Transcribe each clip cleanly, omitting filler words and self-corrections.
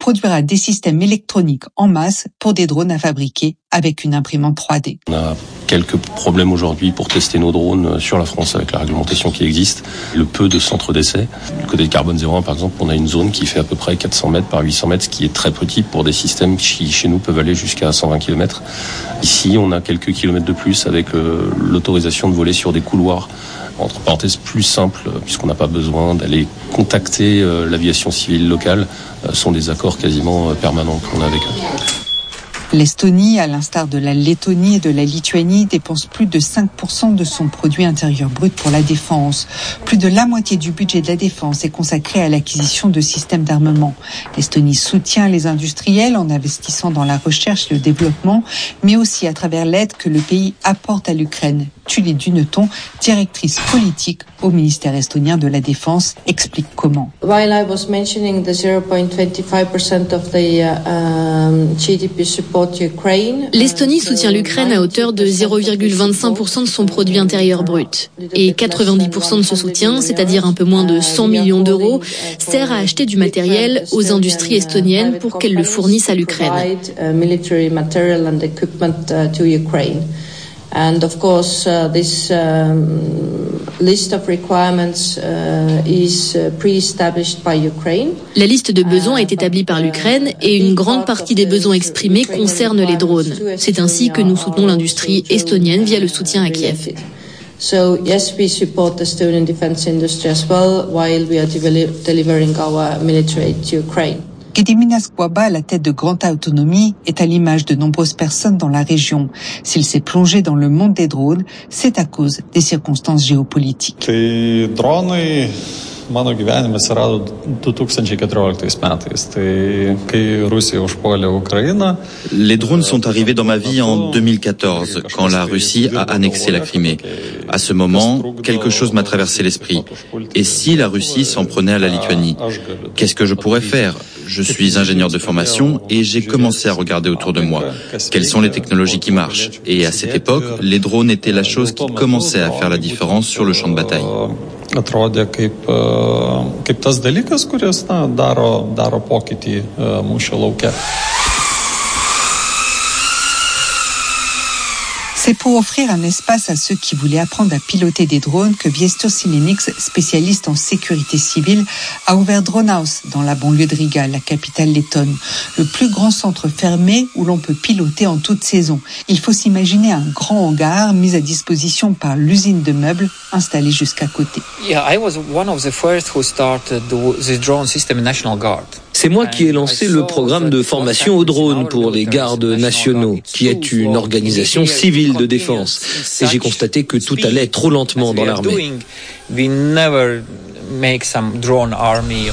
produira des systèmes électroniques en masse pour des drones à fabriquer avec une imprimante 3D. On a quelques problèmes aujourd'hui pour tester nos drones sur la France avec la réglementation qui existe. Le peu de centres d'essai. Du côté de Carbone 01, par exemple, on a une zone qui fait à peu près 400 mètres par 800 mètres, ce qui est très petit pour des systèmes qui, chez nous, peuvent aller jusqu'à 120 km. Ici, on a quelques kilomètres de plus avec l'autorisation de voler sur des couloirs, entre parenthèses, plus simples, puisqu'on n'a pas besoin d'aller contacter l'aviation civile locale. Ce sont des accords quasiment permanents qu'on a avec eux. L'Estonie, à l'instar de la Lettonie et de la Lituanie, dépense plus de 5% de son produit intérieur brut pour la défense. Plus de la moitié du budget de la défense est consacré à l'acquisition de systèmes d'armement. L'Estonie soutient les industriels en investissant dans la recherche et le développement, mais aussi à travers l'aide que le pays apporte à l'Ukraine. Tuuli Duneton, directrice politique au ministère estonien de la Défense, explique comment. While I was mentioning the 0.25% of the GDP support Ukraine, l'Estonie soutient l'Ukraine à hauteur de 0,25% de son produit intérieur brut. Et 90% de ce soutien, c'est-à-dire un peu moins de 100 millions d'euros, sert à acheter du matériel aux industries estoniennes pour qu'elles le fournissent à l'Ukraine. And of course, this list of requirements is pre-established by Ukraine. La liste de besoins est établie par l'Ukraine et une grande partie des besoins exprimés concerne les drones. C'est ainsi que nous soutenons l'industrie estonienne via le soutien à Kiev. So yes, we support the Estonian defense industry as well while we are delivering our military aid to Ukraine. Gediminas Quaba, à la tête de Granta Autonomy, est à l'image de nombreuses personnes dans la région. S'il s'est plongé dans le monde des drones, c'est à cause des circonstances géopolitiques. Mano gyvenime atsirado 2014 metais. Tai kai Rusija užpuolė Ukrainą. Les drones sont arrivés dans ma vie en 2014, quand la Russie a annexé la Crimée. À ce moment, quelque chose m'a traversé l'esprit. Et si la Russie s'en prenait à la Lituanie? Qu'est-ce que je pourrais faire? Je suis ingénieur de formation et j'ai commencé à regarder autour de moi. Quelles sont les technologies qui marchent? Et à cette époque, les drones étaient la chose qui commençait à faire la différence sur le champ de bataille. Atrodė kaip tas dalykas, kuris daro pokytį mūšio lauke. C'est pour offrir un espace à ceux qui voulaient apprendre à piloter des drones que Viestur Silenix, spécialiste en sécurité civile, a ouvert Drone House dans la banlieue de Riga, la capitale lettonne. Le plus grand centre fermé où l'on peut piloter en toute saison. Il faut s'imaginer un grand hangar mis à disposition par l'usine de meubles installée juste à côté. I was one of the first who started the drone system in National Guard. C'est moi qui ai lancé le programme de formation aux drones pour les gardes nationaux, qui est une organisation civile de défense. Et j'ai constaté que tout allait trop lentement dans l'armée. We never make some drone army.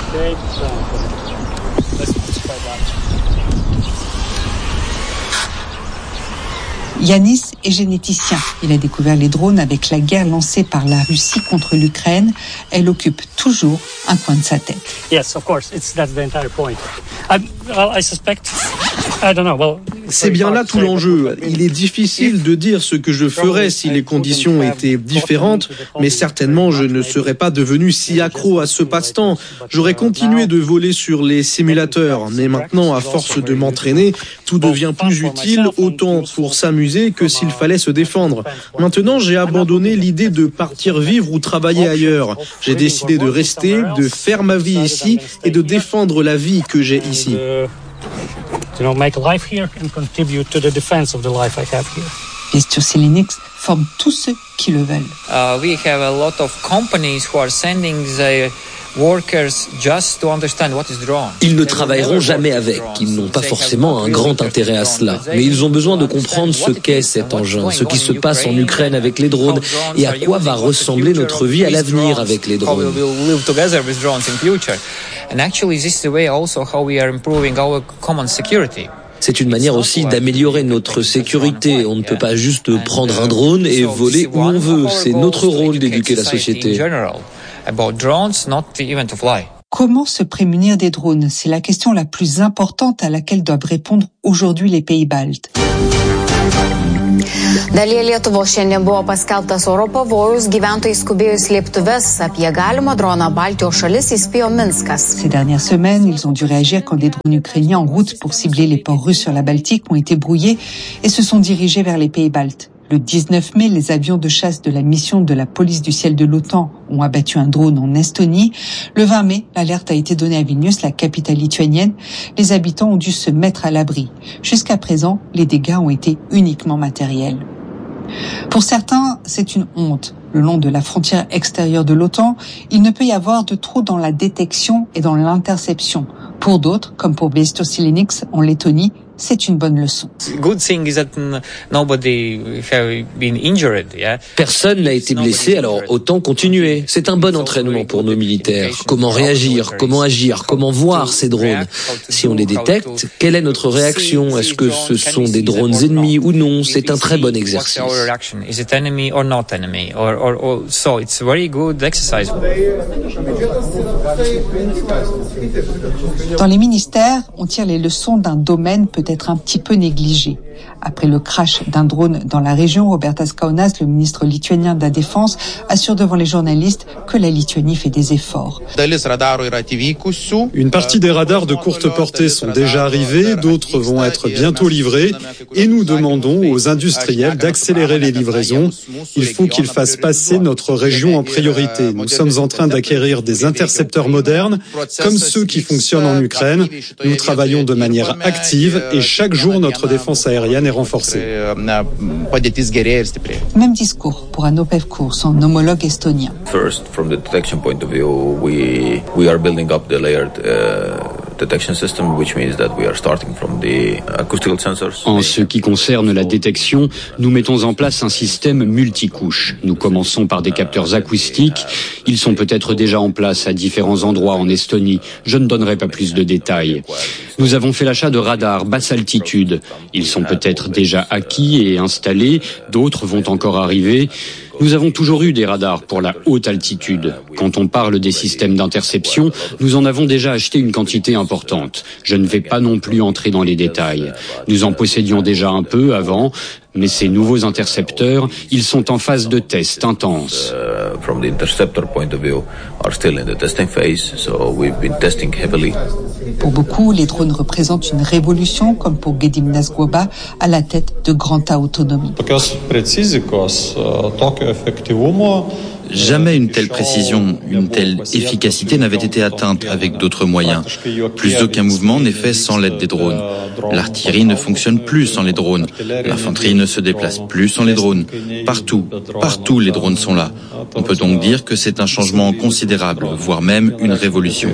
Yanis est généticien. Il a découvert les drones avec la guerre lancée par la Russie contre l'Ukraine. Elle occupe toujours un coin de sa tête. Yes, of course, that's the entire point. I suspect. I don't know. Well, c'est bien là tout l'enjeu. Il est difficile de dire ce que je ferais si les conditions étaient différentes, mais certainement je ne serais pas devenu si accro à ce passe-temps. J'aurais continué de voler sur les simulateurs, mais maintenant, à force de m'entraîner, tout devient plus utile, autant pour s'amuser que s'il fallait se défendre. Maintenant, j'ai abandonné l'idée de partir vivre ou travailler ailleurs. J'ai décidé de rester, de faire ma vie ici et de défendre la vie que j'ai ici. Make a life here and contribute to the defense of the life I have here. Viestur Silenix forme tous ceux qui le veulent. We have a lot of companies who are sending their workers just to understand what is drone. Ils ne travailleront jamais avec. Ils n'ont pas forcément un grand intérêt à cela. Mais ils ont besoin de comprendre ce qu'est cet engin, ce qui se passe en Ukraine avec les drones et à quoi va ressembler notre vie à l'avenir avec les drones. And actually, this is the way also how we are improving our common security. C'est une manière aussi d'améliorer notre sécurité. On ne peut pas juste prendre un drone et voler où on veut. C'est notre rôle d'éduquer la société. Comment se prémunir des drones? C'est la question la plus importante à laquelle doivent répondre aujourd'hui les pays baltes. Dalyje Lietuvos šiandien buvo paskelbtas oro pavojus, gyventojai skubėjo į slėptuves, apie galimą droną Baltijos šalis įspėjo Minskas. Ces dernières semaines, ils ont dû réagir quand des drones ukrainiens en route pour cibler les ports russes sur la Baltique ont été brouillés et se sont dirigés vers les pays baltes. Le 19 mai, les avions de chasse de la mission de la police du ciel de l'OTAN ont abattu un drone en Estonie. Le 20 mai, l'alerte a été donnée à Vilnius, la capitale lituanienne. Les habitants ont dû se mettre à l'abri. Jusqu'à présent, les dégâts ont été uniquement matériels. Pour certains, c'est une honte. Le long de la frontière extérieure de l'OTAN, il ne peut y avoir de trou dans la détection et dans l'interception. Pour d'autres, comme pour Besto-Silenix en Lettonie, c'est une bonne leçon. Personne n'a été blessé, alors autant continuer. C'est un bon entraînement pour nos militaires. Comment réagir, comment agir, comment voir ces drones. Si on les détecte, quelle est notre réaction? Est-ce que ce sont des drones ennemis ou non? C'est un très bon exercice. Dans les ministères, on tire les leçons d'un domaine peut-être un petit peu négligé. Après le crash d'un drone dans la région, Robertas Kaunas, le ministre lituanien de la Défense, assure devant les journalistes que la Lituanie fait des efforts. Une partie des radars de courte portée sont déjà arrivés, d'autres vont être bientôt livrés et nous demandons aux industriels d'accélérer les livraisons. Il faut qu'ils fassent passer notre région en priorité. Nous sommes en train d'acquérir des intercepteurs modernes comme ceux qui fonctionnent en Ukraine. Nous travaillons de manière active et chaque jour notre défense aérienne est renforcée. Même discours pour Hanno Pevkur, son homologue estonien. First, from the detection point of view, we are building up the layered detection system, which means that we are starting from the acoustical sensors. En ce qui concerne la détection, nous mettons en place un système multicouche. Nous commençons par des capteurs acoustiques. Ils sont peut-être déjà en place à différents endroits en Estonie. Je ne donnerai pas plus de détails. Nous avons fait l'achat de radars basse altitude. Ils sont peut-être déjà acquis et installés. D'autres vont encore arriver. Nous avons toujours eu des radars pour la haute altitude. Quand on parle des systèmes d'interception, nous en avons déjà acheté une quantité importante. Je ne vais pas non plus entrer dans les détails. Nous en possédions déjà un peu avant, mais ces nouveaux intercepteurs, ils sont en phase de test intense. From the interceptor point of view, are still in the testing phase, so we've been testing heavily. Pour beaucoup, les drones représentent une révolution, comme pour Gedim Nazgoba, à la tête de Granta Autonomy. Jamais une telle précision, une telle efficacité n'avait été atteinte avec d'autres moyens. Plus aucun mouvement n'est fait sans l'aide des drones. L'artillerie ne fonctionne plus sans les drones. L'infanterie ne se déplace plus sans les drones. Partout les drones sont là. On peut donc dire que c'est un changement considérable, voire même une révolution.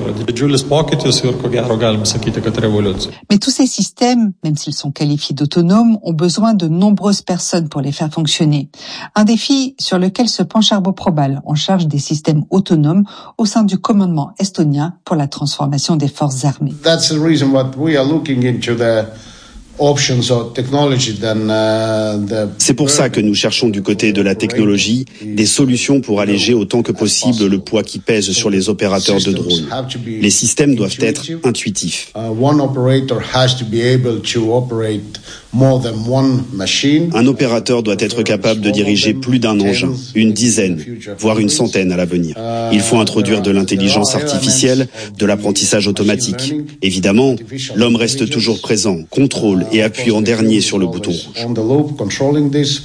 Mais tous ces systèmes, même s'ils sont qualifiés d'autonomes, ont besoin de nombreuses personnes pour les faire fonctionner. Un défi sur lequel se penche Arbo Probal, en charge des systèmes autonomes au sein du commandement estonien pour la transformation des forces armées. That's the reason what we are looking into the options or technology than C'est pour ça que nous cherchons du côté de la technologie des solutions pour alléger autant que possible le poids qui pèse sur les opérateurs de drones. Les systèmes doivent être intuitifs. One operator has to be able to operate more than one machine. Un opérateur doit être capable de diriger plus d'un engin, une dizaine, voire une centaine à l'avenir. Il faut introduire de l'intelligence artificielle, de l'apprentissage automatique. Évidemment, l'homme reste toujours présent, contrôle et appuie en dernier sur le bouton rouge.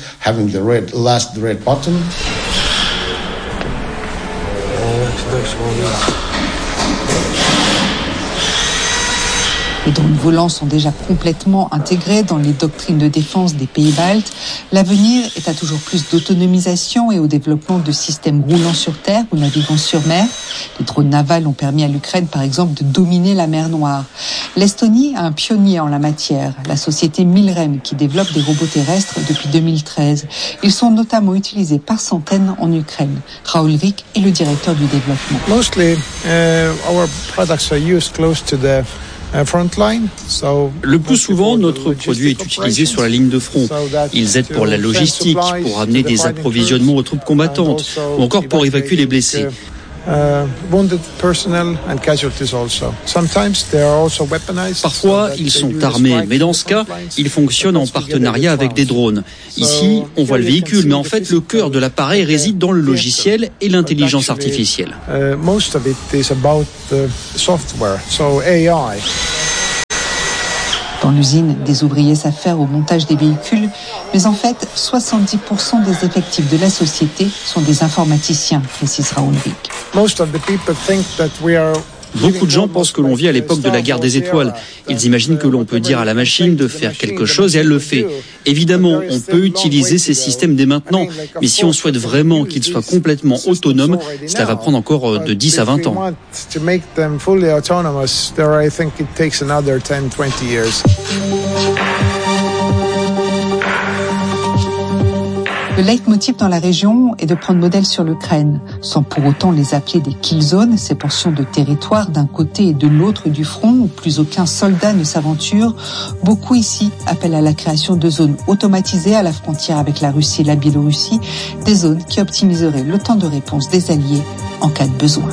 Les drones volants sont déjà complètement intégrés dans les doctrines de défense des pays baltes. L'avenir est à toujours plus d'autonomisation et au développement de systèmes roulant sur terre ou naviguant sur mer. Les drones navals ont permis à l'Ukraine, par exemple, de dominer la mer Noire. L'Estonie a un pionnier en la matière, la société Milrem, qui développe des robots terrestres depuis 2013. Ils sont notamment utilisés par centaines en Ukraine. Raoul Rick est le directeur du développement. Mostly, our products are used close to the Le plus souvent, notre produit est utilisé sur la ligne de front. Ils aident pour la logistique, pour amener des approvisionnements aux troupes combattantes, ou encore pour évacuer les blessés. wounded personnel and casualties also. Sometimes they are also weaponized. Parfois, ils sont armés, mais dans ce cas, ils fonctionnent en partenariat avec des drones. Ici, on voit le véhicule, mais en fait, le cœur de l'appareil réside dans le logiciel et l'intelligence artificielle. Most of it is about software, so AI. Dans l'usine, des ouvriers s'affairent au montage des véhicules, mais en fait, 70% des effectifs de la société sont des informaticiens, précise Raoul Rick. Most of the people think that we are. Beaucoup de gens pensent que l'on vit à l'époque de la guerre des étoiles. Ils imaginent que l'on peut dire à la machine de faire quelque chose et elle le fait. Évidemment, on peut utiliser ces systèmes dès maintenant, mais si on souhaite vraiment qu'ils soient complètement autonomes, cela va prendre encore de 10 à 20 ans. Le leitmotiv dans la région est de prendre modèle sur l'Ukraine, sans pour autant les appeler des kill zones, ces portions de territoire d'un côté et de l'autre du front où plus aucun soldat ne s'aventure. Beaucoup ici appellent à la création de zones automatisées à la frontière avec la Russie et la Biélorussie, des zones qui optimiseraient le temps de réponse des alliés en cas de besoin.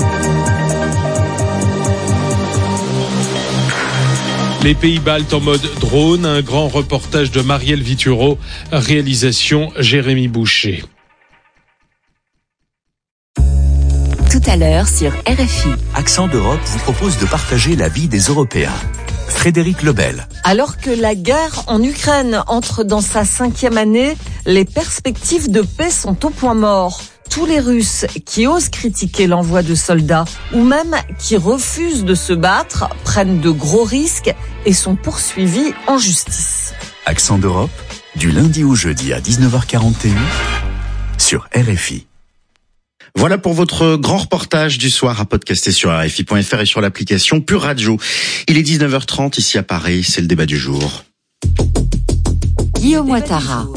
Les pays baltes en mode drone, un grand reportage de Marielle Vituro, réalisation Jérémy Boucher. Tout à l'heure sur RFI. Accent d'Europe vous propose de partager la vie des Européens. Frédéric Lebel. Alors que la guerre en Ukraine entre dans sa 5e année, les perspectives de paix sont au point mort. Tous les Russes qui osent critiquer l'envoi de soldats ou même qui refusent de se battre prennent de gros risques et sont poursuivis en justice. Accent d'Europe, du lundi au jeudi à 19h41 sur RFI. Voilà pour votre grand reportage du soir à podcaster sur RFI.fr et sur l'application Pure Radio. Il est 19h30 ici à Paris, c'est le débat du jour. Guillaume Ouattara.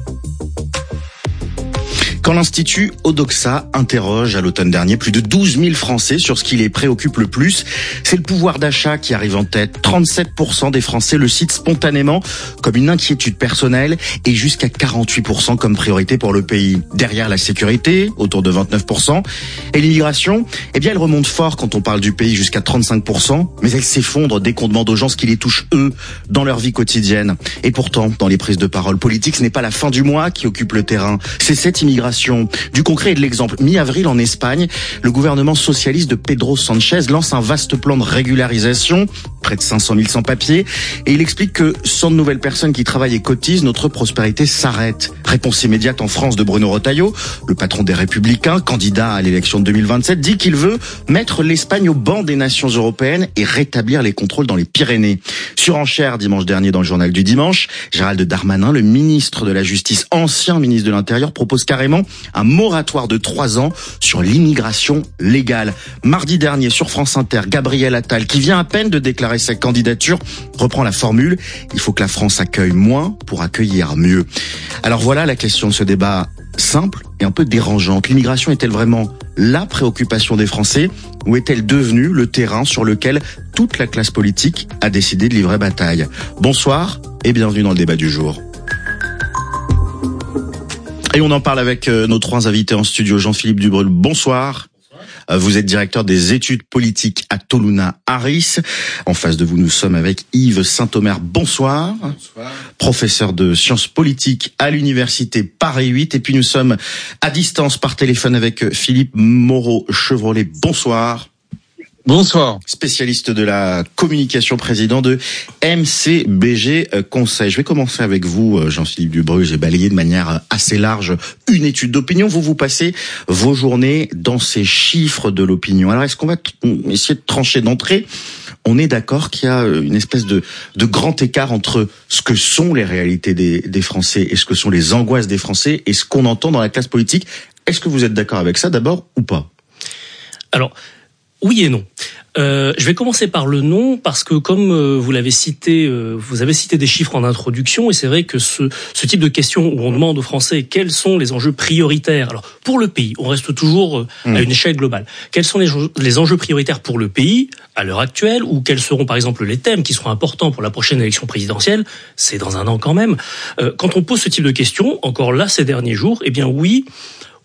Quand l'Institut Odoxa interroge à l'automne dernier plus de 12 000 Français sur ce qui les préoccupe le plus, c'est le pouvoir d'achat qui arrive en tête. 37% des Français le citent spontanément comme une inquiétude personnelle et jusqu'à 48% comme priorité pour le pays. Derrière la sécurité, autour de 29%, et l'immigration, eh bien elle remonte fort quand on parle du pays jusqu'à 35%, mais elle s'effondre dès qu'on demande aux gens ce qui les touche eux dans leur vie quotidienne. Et pourtant, dans les prises de parole politiques, ce n'est pas la fin du mois qui occupe le terrain, c'est cette immigration. Du concret et de l'exemple. Mi-avril en Espagne, le gouvernement socialiste de Pedro Sánchez lance un vaste plan de régularisation, près de 500 000 sans-papiers, et il explique que sans de nouvelles personnes qui travaillent et cotisent, notre prospérité s'arrête. Réponse immédiate en France de Bruno Retailleau, le patron des Républicains, candidat à l'élection de 2027, dit qu'il veut mettre l'Espagne au banc des nations européennes et rétablir les contrôles dans les Pyrénées. Surenchère dimanche dernier dans le journal du dimanche, Gérald Darmanin, le ministre de la Justice, ancien ministre de l'Intérieur, propose carrément un moratoire de 3 ans sur l'immigration légale. Mardi dernier, sur France Inter, Gabriel Attal, qui vient à peine de déclarer sa candidature, reprend la formule « Il faut que la France accueille moins pour accueillir mieux ». Alors voilà la question de ce débat simple et un peu dérangeante. L'immigration est-elle vraiment la préoccupation des Français ou est-elle devenue le terrain sur lequel toute la classe politique a décidé de livrer bataille ? Bonsoir et bienvenue dans le débat du jour. Et on en parle avec nos 3 invités en studio. Jean-Philippe Dubrul, bonsoir. Vous êtes directeur des études politiques à Toluna Harris. En face de vous, nous sommes avec Yves Saint-Omer. Bonsoir. Bonsoir. Professeur de sciences politiques à l'université Paris 8. Et puis nous sommes à distance par téléphone avec Philippe Moreau-Chevrolet. Bonsoir. Bonsoir. Spécialiste de la communication, président de MCBG Conseil. Je vais commencer avec vous, Jean-Philippe Dubrul. J'ai balayé de manière assez large une étude d'opinion. Vous passez vos journées dans ces chiffres de l'opinion. Alors, est-ce qu'on va essayer de trancher d'entrée ? On est d'accord qu'il y a une espèce de grand écart entre ce que sont les réalités des Français et ce que sont les angoisses des Français et ce qu'on entend dans la classe politique. Est-ce que vous êtes d'accord avec ça d'abord ou pas ? Alors, oui et non. Je vais commencer par le non parce que comme vous l'avez cité, vous avez cité des chiffres en introduction et c'est vrai que ce type de question où on demande aux Français quels sont les enjeux prioritaires. Alors pour le pays, on reste toujours à une échelle globale. Quels sont les enjeux prioritaires pour le pays à l'heure actuelle ou quels seront par exemple les thèmes qui seront importants pour la prochaine élection présidentielle ? C'est dans un an quand même. Quand on pose ce type de questions, encore là ces derniers jours, eh bien oui.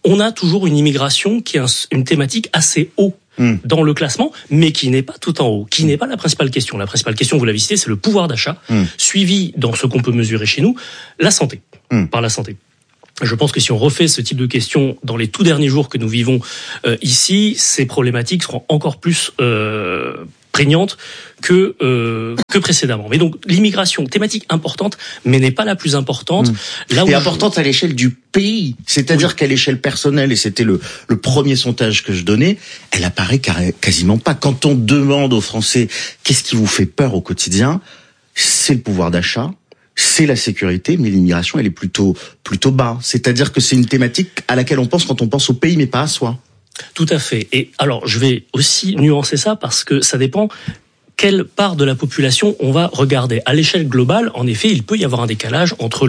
on a toujours une immigration qui est une thématique assez haut dans le classement, mais qui n'est pas tout en haut, qui n'est pas la principale question. La principale question, vous l'avez cité, c'est le pouvoir d'achat, suivi dans ce qu'on peut mesurer chez nous, la santé, par la santé. Je pense que si on refait ce type de questions dans les tout derniers jours que nous vivons ici, ces problématiques seront encore plus prégnante que précédemment. Mais donc l'immigration, thématique importante, mais n'est pas la plus importante. Là où importante à l'échelle du pays, c'est-à-dire qu'à l'échelle personnelle, et c'était le premier sondage que je donnais, elle apparaît quasiment pas. Quand on demande aux Français qu'est-ce qui vous fait peur au quotidien, c'est le pouvoir d'achat, c'est la sécurité, mais l'immigration, elle est plutôt bas. C'est-à-dire que c'est une thématique à laquelle on pense quand on pense au pays, mais pas à soi. Tout à fait. Et alors, je vais aussi nuancer ça parce que ça dépend quelle part de la population on va regarder. À l'échelle globale, en effet, il peut y avoir un décalage entre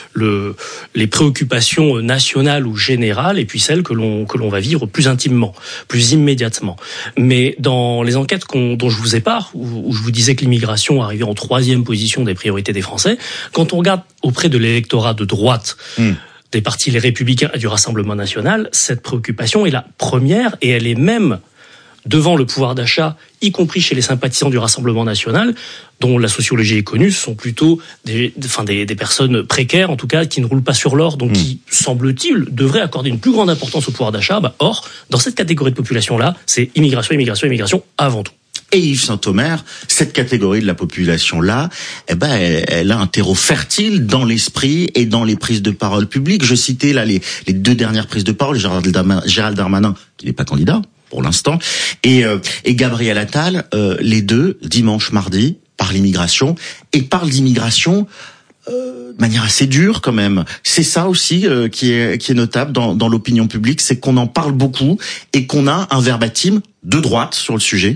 les préoccupations nationales ou générales et puis celles que l'on va vivre plus intimement, plus immédiatement. Mais dans les enquêtes dont je vous épare, où je vous disais que l'immigration arrivait en 3e position des priorités des Français, quand on regarde auprès de l'électorat de droite, des partis les Républicains et du Rassemblement national, cette préoccupation est la première et elle est même devant le pouvoir d'achat, y compris chez les sympathisants du Rassemblement national, dont la sociologie est connue, ce sont plutôt des personnes précaires, en tout cas, qui ne roulent pas sur l'or, donc qui, semble-t-il, devraient accorder une plus grande importance au pouvoir d'achat. Or, dans cette catégorie de population-là, c'est immigration, immigration, immigration avant tout. Et Yves Saint-Omer, cette catégorie de la population-là, elle a un terreau fertile dans l'esprit et dans les prises de parole publiques. Je citais là les 2 dernières prises de parole, Gérald Darmanin, qui n'est pas candidat pour l'instant, et Gabriel Attal, les deux, dimanche, mardi, parlent immigration, et parlent d'immigration de manière assez dure quand même. C'est ça aussi qui est notable dans l'opinion publique, c'est qu'on en parle beaucoup et qu'on a un verbatim de droite sur le sujet.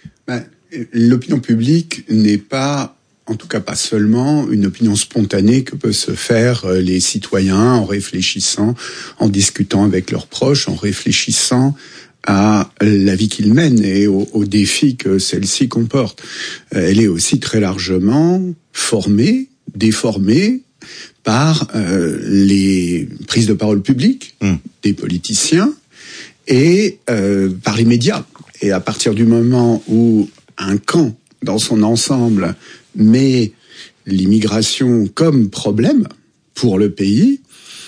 L'opinion publique n'est pas, en tout cas pas seulement, une opinion spontanée que peuvent se faire les citoyens en réfléchissant, en discutant avec leurs proches, en réfléchissant à la vie qu'ils mènent et aux défis que celle-ci comporte. Elle est aussi très largement formée, déformée par les prises de parole publiques des politiciens et par les médias. Et à partir du moment où un camp, dans son ensemble, met l'immigration comme problème pour le pays,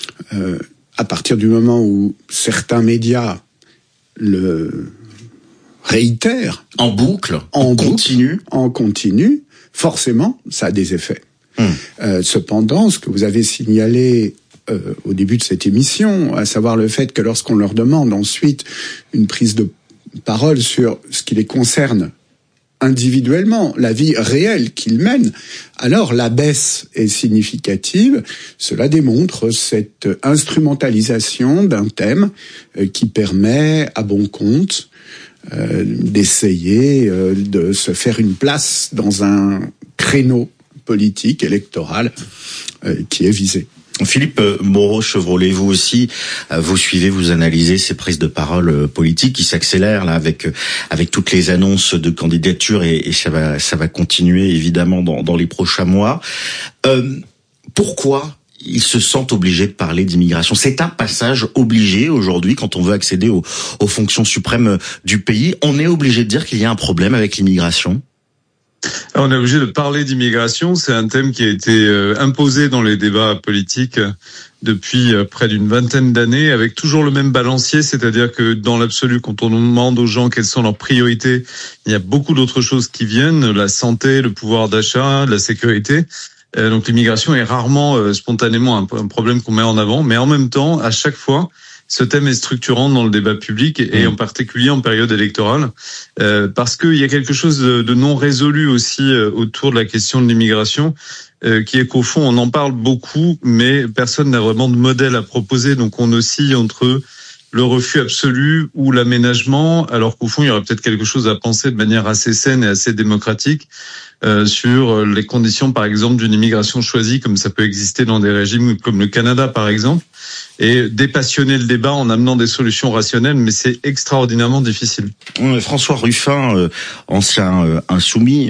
à partir du moment où certains médias le réitèrent en boucle, en continu, forcément, ça a des effets. Cependant, ce que vous avez signalé au début de cette émission, à savoir le fait que lorsqu'on leur demande ensuite une prise de parole sur ce qui les concerne individuellement, la vie réelle qu'ils mènent, alors la baisse est significative. Cela démontre cette instrumentalisation d'un thème qui permet à bon compte d'essayer de se faire une place dans un créneau politique, électoral qui est visé. Philippe Moreau-Chevrolet, vous aussi, vous suivez, vous analysez ces prises de parole politiques qui s'accélèrent là avec toutes les annonces de candidature et ça va continuer évidemment dans les prochains mois. Pourquoi ils se sentent obligés de parler d'immigration? C'est un passage obligé aujourd'hui quand on veut accéder aux fonctions suprêmes du pays. On est obligé de dire qu'il y a un problème avec l'immigration. On est obligé de parler d'immigration. C'est un thème qui a été imposé dans les débats politiques depuis près d'une vingtaine d'années, avec toujours le même balancier, c'est-à-dire que dans l'absolu, quand on demande aux gens quelles sont leurs priorités, il y a beaucoup d'autres choses qui viennent, la santé, le pouvoir d'achat, la sécurité. Donc l'immigration est rarement spontanément un problème qu'on met en avant, mais en même temps, à chaque fois, ce thème est structurant dans le débat public et en particulier en période électorale, parce qu'il y a quelque chose de non résolu aussi autour de la question de l'immigration, qui est qu'au fond on en parle beaucoup, mais personne n'a vraiment de modèle à proposer. Donc on oscille entre le refus absolu ou l'aménagement, alors qu'au fond il y aurait peut-être quelque chose à penser de manière assez saine et assez démocratique sur les conditions, par exemple, d'une immigration choisie, comme ça peut exister dans des régimes comme le Canada, par exemple, et dépassionner le débat en amenant des solutions rationnelles, mais c'est extraordinairement difficile. François Ruffin, ancien insoumis,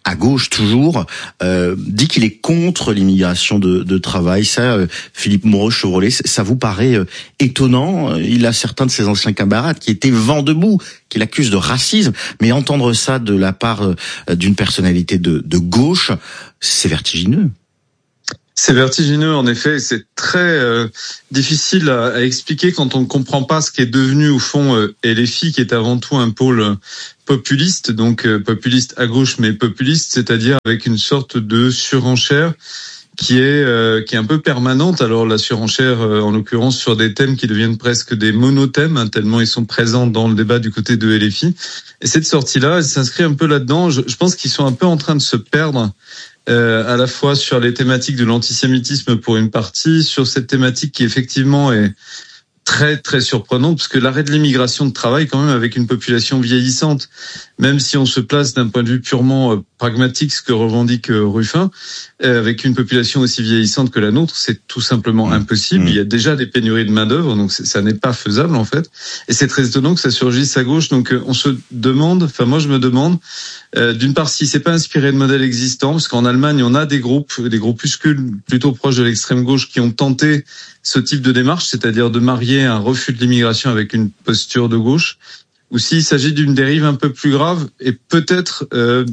à gauche toujours, dit qu'il est contre l'immigration de travail. Ça, Philippe Moreau-Chevrolet, ça vous paraît étonnant? Il a certains de ses anciens camarades qui étaient vent debout, qui l'accusent de racisme, mais entendre ça de la part d'une personnalité de gauche, c'est vertigineux. C'est vertigineux, en effet. C'est très difficile à expliquer quand on ne comprend pas ce qui est devenu, au fond, LFI, qui est avant tout un pôle populiste, donc populiste à gauche, mais populiste, c'est-à-dire avec une sorte de surenchère qui est un peu permanente. Alors la surenchère, en l'occurrence, sur des thèmes qui deviennent presque des monothèmes, hein, tellement ils sont présents dans le débat du côté de LFI. Et cette sortie-là, elle s'inscrit un peu là-dedans. Je pense qu'ils sont un peu en train de se perdre. À la fois sur les thématiques de l'antisémitisme pour une partie, sur cette thématique qui effectivement est très très surprenante, parce que l'arrêt de l'immigration de travail quand même avec une population vieillissante, même si on se place d'un point de vue purement pragmatique, ce que revendique Ruffin, avec une population aussi vieillissante que la nôtre, c'est tout simplement impossible. Il y a déjà des pénuries de main-d'œuvre, donc ça n'est pas faisable en fait. Et c'est très étonnant que ça surgisse à gauche. Donc on se demande, enfin moi je me demande, d'une part si c'est pas inspiré de modèles existants, parce qu'en Allemagne on a des groupuscules plutôt proches de l'extrême gauche qui ont tenté ce type de démarche, c'est-à-dire de marier un refus de l'immigration avec une posture de gauche, ou s'il s'agit d'une dérive un peu plus grave et peut-être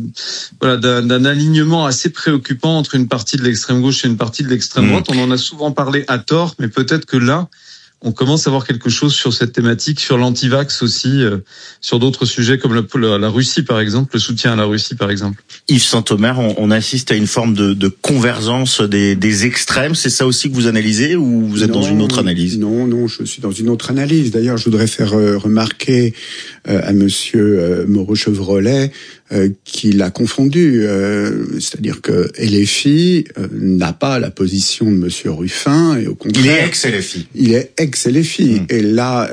d'un alignement assez préoccupant entre une partie de l'extrême gauche et une partie de l'extrême droite. On en a souvent parlé à tort, mais peut-être que là, on commence à voir quelque chose sur cette thématique, sur l'antivax aussi, sur d'autres sujets comme la Russie par exemple, le soutien à la Russie par exemple. Yves Saint-Omer, on assiste à une forme de convergence des extrêmes. C'est ça aussi que vous analysez ou vous êtes dans une autre analyse? Non, je suis dans une autre analyse. D'ailleurs, je voudrais faire remarquer à monsieur Moreau-Chevrolet qu'il a confondu. C'est-à-dire que LFI n'a pas la position de monsieur Ruffin et au contraire... Il est ex-LFI. Il est ex-LFI et là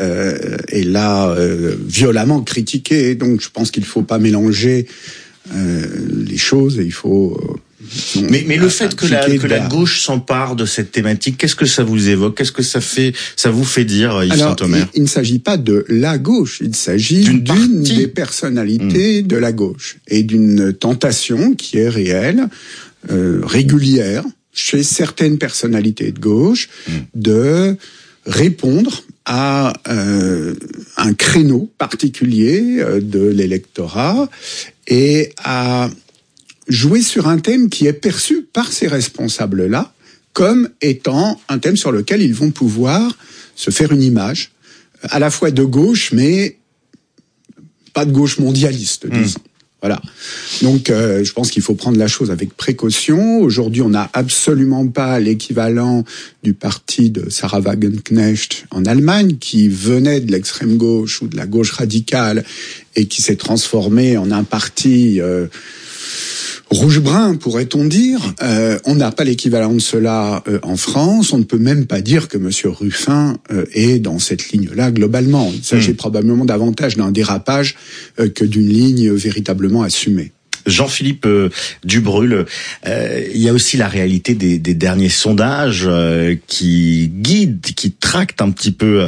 violemment critiqué. Donc je pense qu'il ne faut pas mélanger les choses et il faut... Mais le fait que la gauche s'empare de cette thématique, qu'est-ce que ça vous évoque? Qu'est-ce que ça vous fait dire, Yves Saint-Omer? Il ne s'agit pas de la gauche, il s'agit d'une des personnalités de la gauche et d'une tentation qui est réelle, régulière, chez certaines personnalités de gauche, de répondre à un créneau particulier de l'électorat et à jouer sur un thème qui est perçu par ces responsables-là comme étant un thème sur lequel ils vont pouvoir se faire une image, à la fois de gauche, mais pas de gauche mondialiste, disons. Voilà. Donc, je pense qu'il faut prendre la chose avec précaution. Aujourd'hui, on n'a absolument pas l'équivalent du parti de Sarah Wagenknecht en Allemagne, qui venait de l'extrême gauche ou de la gauche radicale et qui s'est transformé en un parti rouge-brun, pourrait-on dire. On n'a pas l'équivalent de cela en France. On ne peut même pas dire que monsieur Ruffin est dans cette ligne-là globalement. Il s'agit probablement davantage d'un dérapage que d'une ligne véritablement assumée. Jean-Philippe Dubrul, il y a aussi la réalité des derniers sondages qui guident, qui tractent un petit peu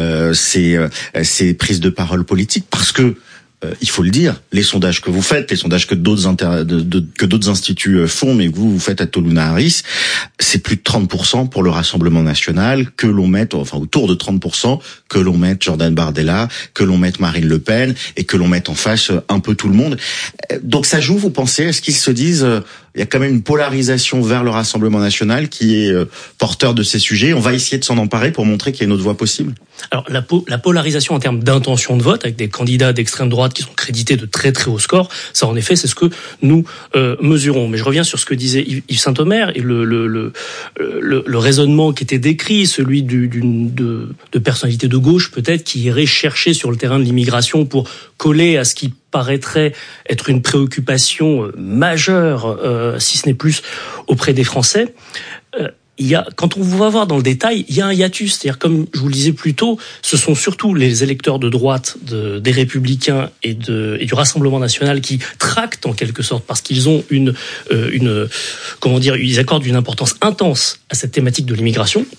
ces prises de parole politiques, parce que il faut le dire, les sondages que vous faites, les sondages que d'autres instituts font, mais que vous faites à Toluna Harris, c'est plus de 30% pour le Rassemblement national, que l'on mette, enfin autour de 30%, que l'on mette Jordan Bardella, que l'on mette Marine Le Pen, et que l'on mette en face un peu tout le monde. Donc ça joue, vous pensez? Est-ce qu'ils se disent, il y a quand même une polarisation vers le Rassemblement national qui est porteur de ces sujets, on va essayer de s'en emparer pour montrer qu'il y a une autre voie possible? Alors la polarisation en termes d'intention de vote, avec des candidats d'extrême droite qui sont crédités de très très hauts scores, ça en effet c'est ce que nous mesurons. Mais je reviens sur ce que disait Yves Saint-Omer et le raisonnement qui était décrit, celui de personnalités de gauche peut-être qui iraient chercher sur le terrain de l'immigration pour coller à ce qui paraîtrait être une préoccupation majeure, si ce n'est plus, auprès des Français. Quand on va voir dans le détail, il y a un hiatus. C'est-à-dire, comme je vous le disais plus tôt, ce sont surtout les électeurs de droite des Républicains et du Rassemblement national qui tractent en quelque sorte, parce qu'ils ont ils accordent une importance intense à cette thématique de l'immigration.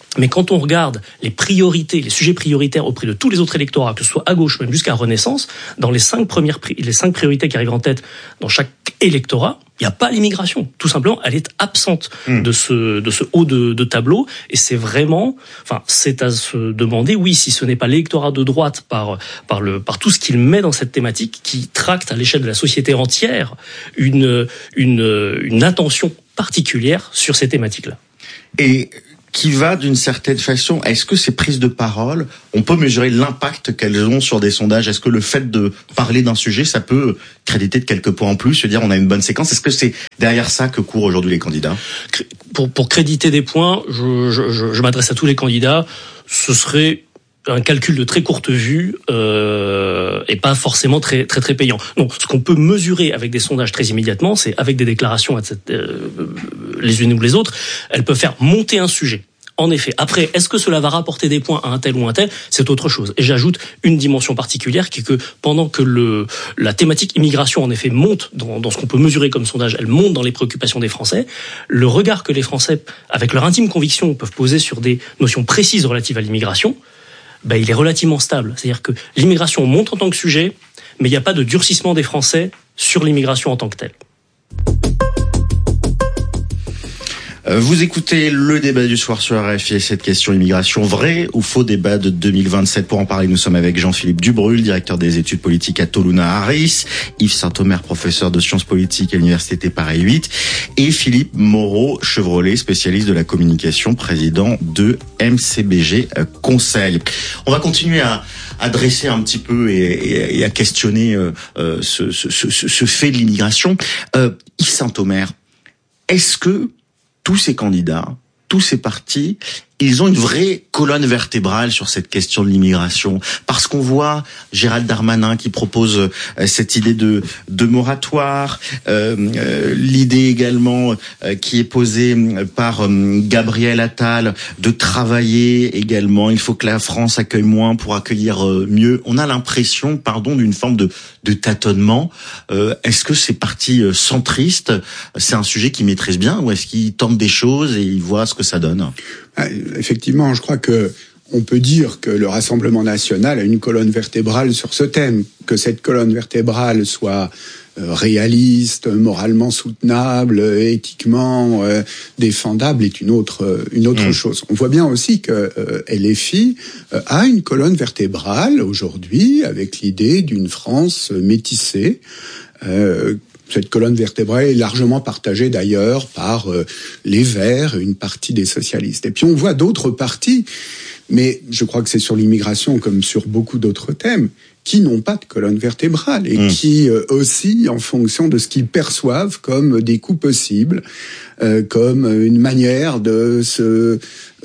Mais quand on regarde les priorités, les sujets prioritaires auprès de tous les autres électorats, que ce soit à gauche, même jusqu'à Renaissance, dans les 5 priorités qui arrivent en tête dans chaque électorat, il n'y a pas l'immigration. Tout simplement, elle est absente de ce haut de tableau. Et c'est vraiment, c'est à se demander, oui, si ce n'est pas l'électorat de droite par tout ce qu'il met dans cette thématique qui tracte à l'échelle de la société entière une attention particulière sur ces thématiques-là. Et qui va d'une certaine façon, est-ce que ces prises de parole, on peut mesurer l'impact qu'elles ont sur des sondages? Est-ce que le fait de parler d'un sujet, ça peut créditer de quelques points en plus, se dire on a une bonne séquence? Est-ce que c'est derrière ça que courent aujourd'hui les candidats? Pour créditer des points, je m'adresse à tous les candidats, ce serait un calcul de très courte vue et pas forcément très payant. Non, ce qu'on peut mesurer avec des sondages très immédiatement, c'est avec des déclarations les unes ou les autres, elles peuvent faire monter un sujet. En effet, après, est-ce que cela va rapporter des points à un tel ou un tel? C'est autre chose. Et j'ajoute une dimension particulière qui est que pendant que la thématique immigration, en effet, monte dans ce qu'on peut mesurer comme sondage, elle monte dans les préoccupations des Français, le regard que les Français, avec leur intime conviction, peuvent poser sur des notions précises relatives à l'immigration, il est relativement stable. C'est-à-dire que l'immigration monte en tant que sujet, mais il n'y a pas de durcissement des Français sur l'immigration en tant que telle. Vous écoutez le débat du soir sur RFI et cette question immigration, vrai ou faux débat de 2027. Pour en parler, nous sommes avec Jean-Philippe Dubrul, directeur des études politiques à Toluna Harris, Yves Saint-Omer, professeur de sciences politiques à l'Université Paris 8, et Philippe Moreau-Chevrolet, spécialiste de la communication, président de MCBG Conseil. On va continuer à dresser un petit peu et à questionner ce fait de l'immigration. Yves Saint-Omer, est-ce que tous ces candidats, tous ces partis, ils ont une vraie colonne vertébrale sur cette question de l'immigration? Parce qu'on voit Gérald Darmanin qui propose cette idée de moratoire, l'idée également qui est posée par Gabriel Attal de travailler également. Il faut que la France accueille moins pour accueillir mieux. On a l'impression, d'une forme de tâtonnement. Est-ce que ces partis centristes, c'est un sujet qu'ils maîtrisent bien, ou est-ce qu'ils tentent des choses et ils voient ce que ça donne? Effectivement, je crois que on peut dire que le Rassemblement national a une colonne vertébrale sur ce thème. Que cette colonne vertébrale soit réaliste, moralement soutenable, éthiquement défendable est une autre chose. On voit bien aussi que LFI a une colonne vertébrale aujourd'hui avec l'idée d'une France métissée. Cette colonne vertébrale est largement partagée d'ailleurs par les Verts et une partie des socialistes. Et puis on voit d'autres partis, mais je crois que c'est sur l'immigration comme sur beaucoup d'autres thèmes, qui n'ont pas de colonne vertébrale et qui oscillent en fonction de ce qu'ils perçoivent comme des coups possibles, comme une manière de se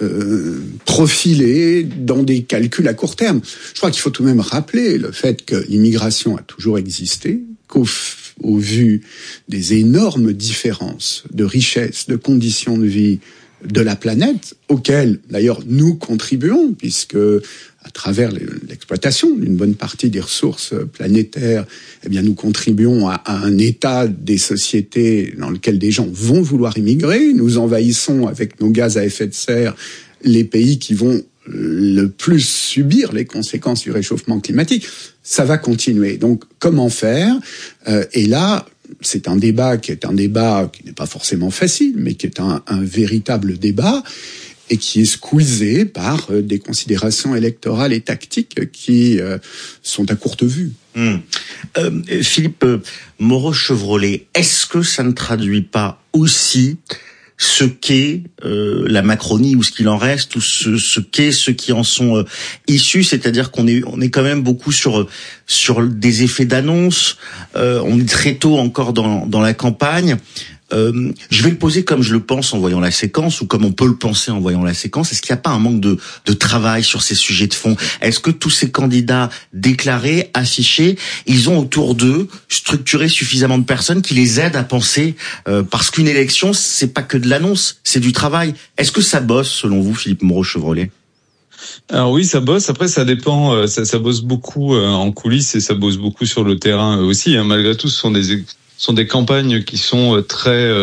profiler dans des calculs à court terme. Je crois qu'il faut tout de même rappeler le fait que l'immigration a toujours existé, au vu des énormes différences de richesse, de conditions de vie de la planète, auxquelles d'ailleurs nous contribuons, puisque à travers l'exploitation d'une bonne partie des ressources planétaires, nous contribuons à un état des sociétés dans lequel des gens vont vouloir immigrer. Nous envahissons avec nos gaz à effet de serre les pays qui vont le plus subir les conséquences du réchauffement climatique. Ça va continuer. Donc, comment faire? Et là, c'est un débat qui n'est pas forcément facile, mais qui est un véritable débat et qui est squeezé par des considérations électorales et tactiques qui sont à courte vue. Philippe Moreau-Chevrolet, est-ce que ça ne traduit pas aussi ce qu'est la Macronie, ou ce qu'il en reste, ou ce qu'est ceux qui en sont issus, c'est-à-dire qu'on est quand même beaucoup sur des effets d'annonce, on est très tôt encore dans la campagne. Je vais le poser comme je le pense en voyant la séquence, ou comme on peut le penser en voyant la séquence. Est-ce qu'il n'y a pas un manque de travail sur ces sujets de fond? Est-ce que tous ces candidats déclarés, affichés, ils ont autour d'eux structuré suffisamment de personnes qui les aident à penser, parce qu'une élection, c'est pas que de l'annonce, c'est du travail. Est-ce que ça bosse, selon vous, Philippe Moreau-Chevrolet? Alors oui, ça bosse. Après, ça dépend. Ça bosse beaucoup en coulisses et ça bosse beaucoup sur le terrain aussi. Malgré tout, ce sont des campagnes qui sont très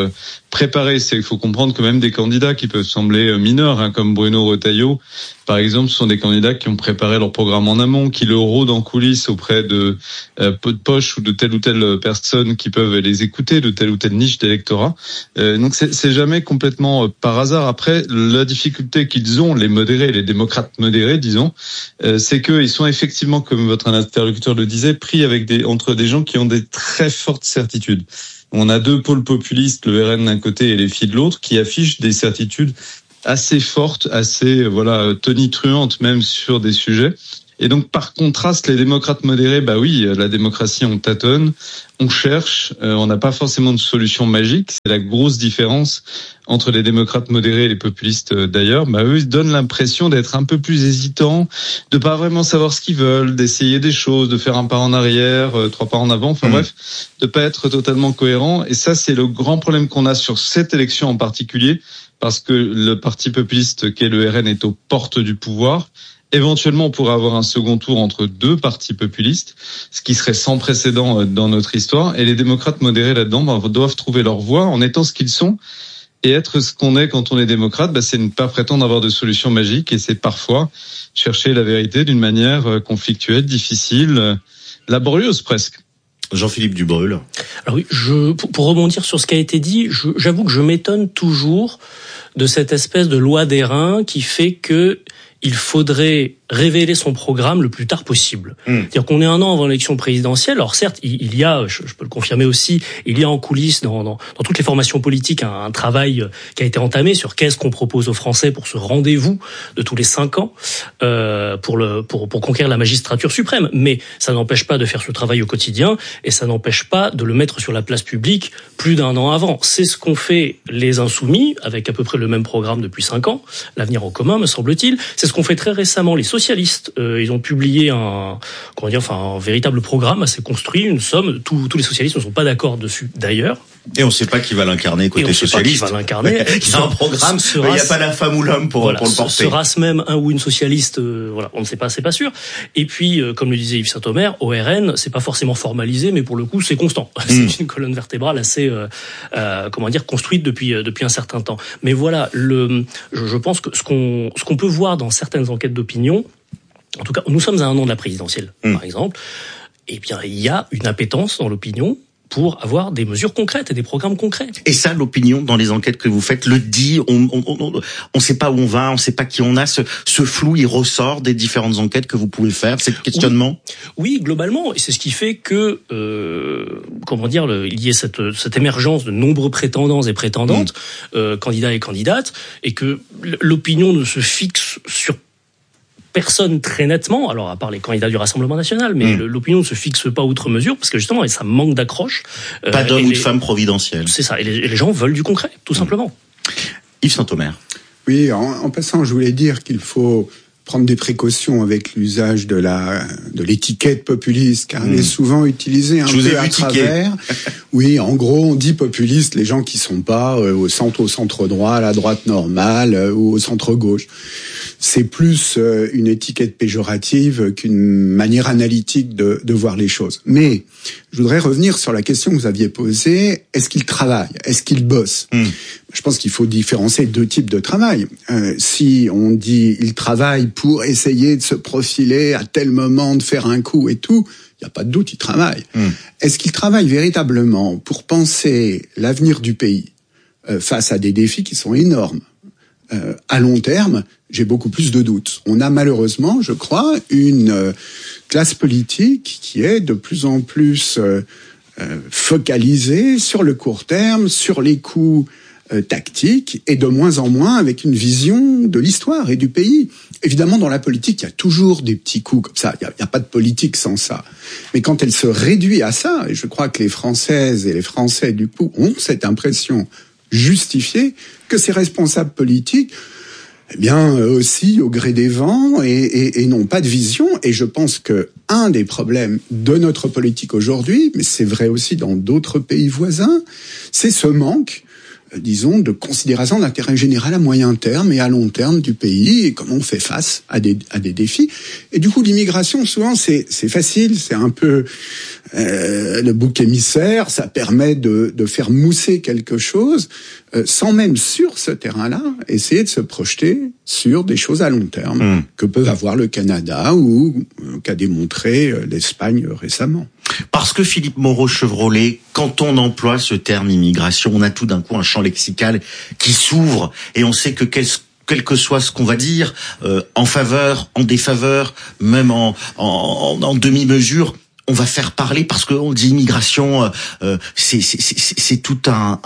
préparer. Il faut comprendre que même des candidats qui peuvent sembler mineurs, comme Bruno Retailleau, par exemple, ce sont des candidats qui ont préparé leur programme en amont, qui le rôdent en coulisses auprès de peu de poche ou de telle ou telle personne qui peuvent les écouter, de telle ou telle niche d'électorat. Donc c'est jamais complètement par hasard. Après, la difficulté qu'ils ont, les modérés, les démocrates modérés, disons, c'est qu'ils sont effectivement, comme votre interlocuteur le disait, pris entre des gens qui ont des très fortes certitudes. On a deux pôles populistes, le RN d'un côté et les filles de l'autre, qui affichent des certitudes assez fortes, assez tonitruantes même sur des sujets. Et donc par contraste, les démocrates modérés, oui, la démocratie on tâtonne, on cherche, on n'a pas forcément de solution magique. C'est la grosse différence entre les démocrates modérés et les populistes d'ailleurs. Eux, ils donnent l'impression d'être un peu plus hésitants, de pas vraiment savoir ce qu'ils veulent, d'essayer des choses, de faire un pas en arrière, 3 pas en avant. Enfin bref, de pas être totalement cohérent. Et ça, c'est le grand problème qu'on a sur cette élection en particulier, parce que le parti populiste qu'est le RN est aux portes du pouvoir. Éventuellement, on pourrait avoir un second tour entre deux partis populistes, ce qui serait sans précédent dans notre histoire. Et les démocrates modérés là-dedans doivent trouver leur voie en étant ce qu'ils sont. Et être ce qu'on est quand on est démocrate, c'est ne pas prétendre avoir de solution magique. Et c'est parfois chercher la vérité d'une manière conflictuelle, difficile, laborieuse presque. Jean-Philippe Dubreuil. Alors oui, pour rebondir sur ce qui a été dit, j'avoue que je m'étonne toujours de cette espèce de loi d'airain qui fait que il faudrait révéler son programme le plus tard possible. C'est-à-dire qu'on est 1 an avant l'élection présidentielle. Alors certes, il y a, je peux le confirmer aussi, il y a en coulisses dans toutes les formations politiques un travail qui a été entamé sur qu'est-ce qu'on propose aux Français pour ce rendez-vous de tous les 5 ans pour conquérir la magistrature suprême. Mais ça n'empêche pas de faire ce travail au quotidien et ça n'empêche pas de le mettre sur la place publique plus d'1 an avant. C'est ce qu'ont fait les Insoumis avec à peu près le même programme depuis 5 ans, l'avenir en commun me semble-t-il. C'est ce qu'ont fait très récemment les socialistes. Ils ont publié un véritable programme assez construit, une somme. Tous les socialistes ne sont pas d'accord dessus d'ailleurs. Et on ne sait pas qui va l'incarner côté socialiste. Il y a un programme, il n'y a pas la femme ou l'homme pour le porter. Sera-ce même un ou une socialiste, on ne sait pas, c'est pas sûr. Et puis, comme le disait Yves Saint-Omer, au RN, c'est pas forcément formalisé, mais pour le coup, c'est constant. C'est une colonne vertébrale assez, construite depuis un certain temps. Mais voilà, je pense que ce qu'on peut voir dans certaines enquêtes d'opinion, en tout cas, nous sommes à 1 an de la présidentielle, par exemple, eh bien, il y a une appétence dans l'opinion pour avoir des mesures concrètes et des programmes concrets. Et ça, l'opinion, dans les enquêtes que vous faites, le dit, on sait pas où on va, on sait pas qui on a, ce flou, il ressort des différentes enquêtes que vous pouvez faire, ces questionnements? Oui, globalement, et c'est ce qui fait que, il y ait cette émergence de nombreux prétendants et prétendantes, candidats et candidates, et que l'opinion ne se fixe sur personne très nettement, alors à part les candidats du Rassemblement national, mais l'opinion ne se fixe pas outre mesure, parce que justement, ça manque d'accroche. Pas d'homme ou de femme providentielle. C'est ça, et les gens veulent du concret, tout simplement. Yves Saint-Omer. Oui, en passant, je voulais dire qu'il faut prendre des précautions avec l'usage de l'étiquette populiste, car elle est souvent utilisée un peu à travers. Oui, en gros, on dit populiste les gens qui sont pas au centre droit, à la droite normale ou au centre gauche. C'est plus une étiquette péjorative qu'une manière analytique de voir les choses. Mais je voudrais revenir sur la question que vous aviez posée. Est-ce qu'ils travaillent? Est-ce qu'ils bossent? Je pense qu'il faut différencier 2 types de travail. Si on dit ils travaillent pour essayer de se profiler à tel moment, de faire un coup et tout, il n'y a pas de doute, ils travaillent. Est-ce qu'ils travaillent véritablement pour penser l'avenir du pays face à des défis qui sont énormes? À long terme, j'ai beaucoup plus de doutes. On a malheureusement, je crois, une classe politique qui est de plus en plus focalisée sur le court terme, sur les coups tactiques, et de moins en moins avec une vision de l'histoire et du pays. Évidemment, dans la politique, il y a toujours des petits coups comme ça. Il n'y a pas de politique sans ça. Mais quand elle se réduit à ça, et je crois que les Françaises et les Français, du coup, ont cette impression justifiée que ces responsables politiques, aussi au gré des vents et n'ont pas de vision. Et je pense que un des problèmes de notre politique aujourd'hui, mais c'est vrai aussi dans d'autres pays voisins, c'est ce manque de considération d'intérêt général à moyen terme et à long terme du pays et comment on fait face à des défis. Et du coup, l'immigration, souvent, c'est facile, c'est un peu le bouc émissaire, ça permet de faire mousser quelque chose sans même sur ce terrain-là essayer de se projeter sur des choses à long terme que peuvent avoir le Canada ou qu'a démontré l'Espagne récemment. Parce que Philippe Moreau-Chevrolet, quand on emploie ce terme immigration, on a tout d'un coup un champ lexical qui s'ouvre et on sait que quel que soit ce qu'on va dire, en faveur, en défaveur, même en demi-mesure, on va faire parler parce qu'on dit immigration, c'est tout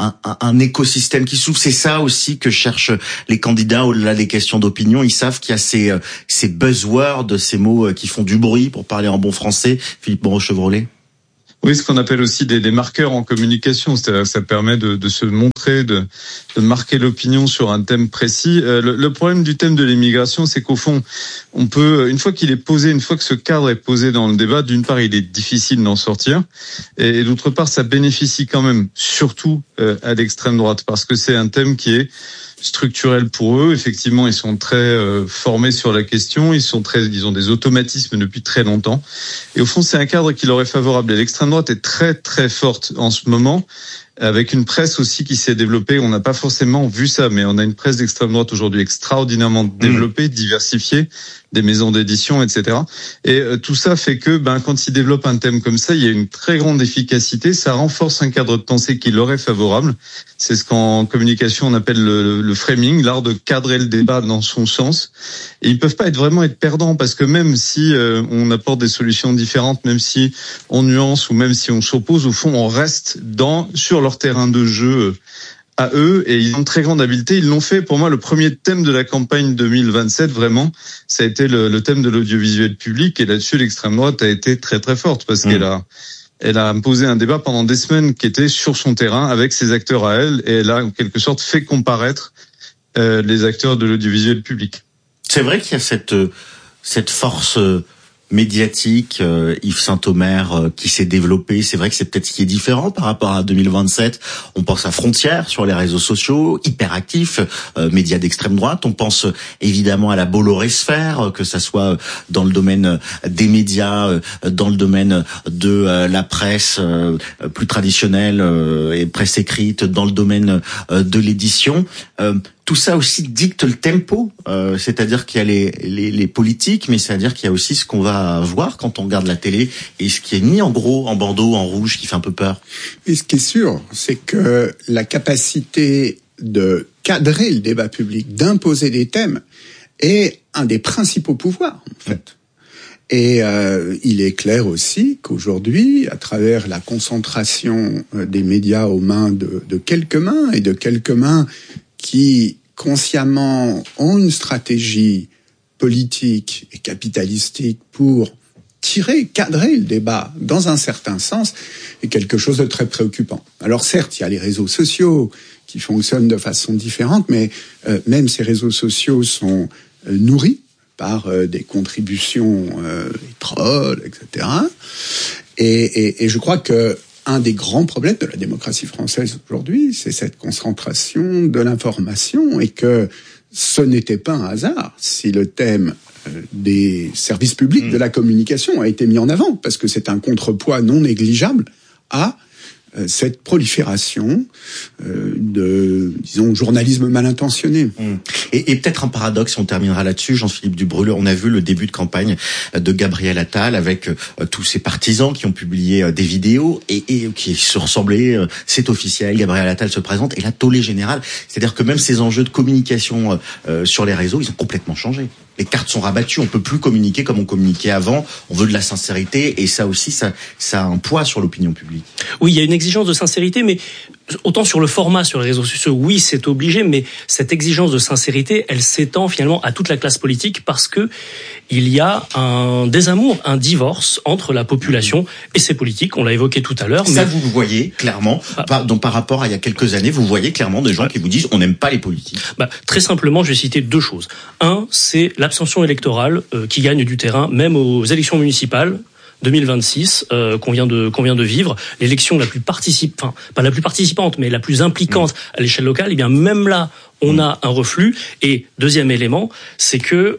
un écosystème qui s'ouvre. C'est ça aussi que cherchent les candidats au-delà des questions d'opinion. Ils savent qu'il y a ces buzzwords, ces mots qui font du bruit pour parler en bon français. Philippe Moreau-Chevrolet. Oui, ce qu'on appelle aussi des marqueurs en communication, c'est-à-dire que ça permet de se montrer, de marquer l'opinion sur un thème précis. Le problème du thème de l'immigration, c'est qu'au fond, on peut, une fois qu'il est posé, une fois que ce cadre est posé dans le débat, d'une part, il est difficile d'en sortir, et d'autre part, ça bénéficie quand même, surtout à l'extrême droite, parce que c'est un thème qui est structurel pour eux. Effectivement, ils sont très formés sur la question. Ils ont des automatismes depuis très longtemps. Et au fond, c'est un cadre qui leur est favorable. Et l'extrême droite est très, très forte en ce moment, avec une presse aussi qui s'est développée. On n'a pas forcément vu ça, mais on a une presse d'extrême droite aujourd'hui extraordinairement développée, diversifiée, des maisons d'édition, etc. Et tout ça fait que, quand ils développent un thème comme ça, il y a une très grande efficacité. Ça renforce un cadre de pensée qui leur est favorable. C'est ce qu'en communication on appelle le framing, l'art de cadrer le débat dans son sens. Et ils peuvent pas vraiment être perdants, parce que même si on apporte des solutions différentes, même si on nuance ou même si on s'oppose, au fond, on reste sur leur terrain de jeu à eux, et ils ont une très grande habileté. Ils l'ont fait. Pour moi, le premier thème de la campagne 2027, vraiment, ça a été le thème de l'audiovisuel public, et là-dessus, l'extrême droite a été très très forte, parce qu'elle a imposé un débat pendant des semaines qui était sur son terrain avec ses acteurs à elle, et elle a en quelque sorte fait comparaître les acteurs de l'audiovisuel public. C'est vrai qu'il y a cette force médiatique, Yves Saint-Omer, qui s'est développé. C'est vrai que c'est peut-être ce qui est différent par rapport à 2027. On pense à Frontières sur les réseaux sociaux, hyperactifs, médias d'extrême droite. On pense évidemment à la Bolloré-sphère, que ça soit dans le domaine des médias, dans le domaine de la presse plus traditionnelle et presse écrite, dans le domaine de l'édition. Tout ça aussi dicte le tempo, c'est-à-dire qu'il y a les politiques, mais c'est-à-dire qu'il y a aussi ce qu'on va voir quand on regarde la télé, et ce qui est mis en gros, en bandeau, en rouge, qui fait un peu peur. Et ce qui est sûr, c'est que la capacité de cadrer le débat public, d'imposer des thèmes, est un des principaux pouvoirs, en fait. Et il est clair aussi qu'aujourd'hui, à travers la concentration des médias aux mains de quelques mains, et de quelques mains qui consciemment ont une stratégie politique et capitalistique pour cadrer le débat dans un certain sens, est quelque chose de très préoccupant. Alors certes, il y a les réseaux sociaux qui fonctionnent de façon différente, mais même ces réseaux sociaux sont nourris par des contributions, les trolls, etc. Et je crois que un des grands problèmes de la démocratie française aujourd'hui, c'est cette concentration de l'information, et que ce n'était pas un hasard si le thème des services publics de la communication a été mis en avant, parce que c'est un contrepoids non négligeable à cette prolifération de, disons, journalisme mal intentionné. Et peut-être un paradoxe, on terminera là-dessus, Jean-Philippe Dubreuil. On a vu le début de campagne de Gabriel Attal avec tous ses partisans qui ont publié des vidéos et qui se ressemblaient. C'est officiel, Gabriel Attal se présente, et la tollée générale. C'est-à-dire que même ces enjeux de communication sur les réseaux, ils ont complètement changé. Les cartes sont rabattues, on peut plus communiquer comme on communiquait avant, on veut de la sincérité, et ça aussi, ça a un poids sur l'opinion publique. Oui, il y a une exigence de sincérité, mais autant sur le format sur les réseaux sociaux, oui, c'est obligé, mais cette exigence de sincérité, elle s'étend finalement à toute la classe politique, parce que il y a un désamour, un divorce entre la population et ses politiques. On l'a évoqué tout à l'heure. Ça, vous le voyez clairement. Donc, par rapport à il y a quelques années, vous voyez clairement des gens qui vous disent on n'aime pas les politiques. Très simplement, je vais citer deux choses. Un, c'est l'abstention électorale qui gagne du terrain, même aux élections municipales. 2026 qu'on vient de vivre, l'élection la plus pas la plus participante, mais la plus impliquante à l'échelle locale, et bien même là, on a un reflux. Et deuxième élément, c'est que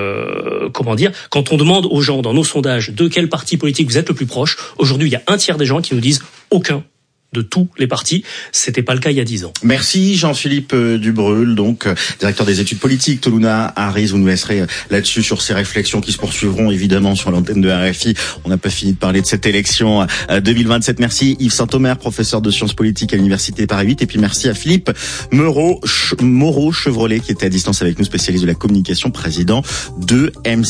quand on demande aux gens dans nos sondages de quel parti politique vous êtes le plus proche, aujourd'hui il y a un tiers des gens qui nous disent aucun de tous les partis. C'était pas le cas il y a 10 ans. Merci Jean-Philippe Dubreul, donc directeur des études politiques Toluna Harris. Vous nous laisserez là-dessus sur ces réflexions qui se poursuivront évidemment sur l'antenne de RFI. On n'a pas fini de parler de cette élection 2027. Merci Yves Saint-Omer, professeur de sciences politiques à l'université Paris 8. Et puis merci à Philippe Moreau-Chevrolet qui était à distance avec nous, spécialiste de la communication, président de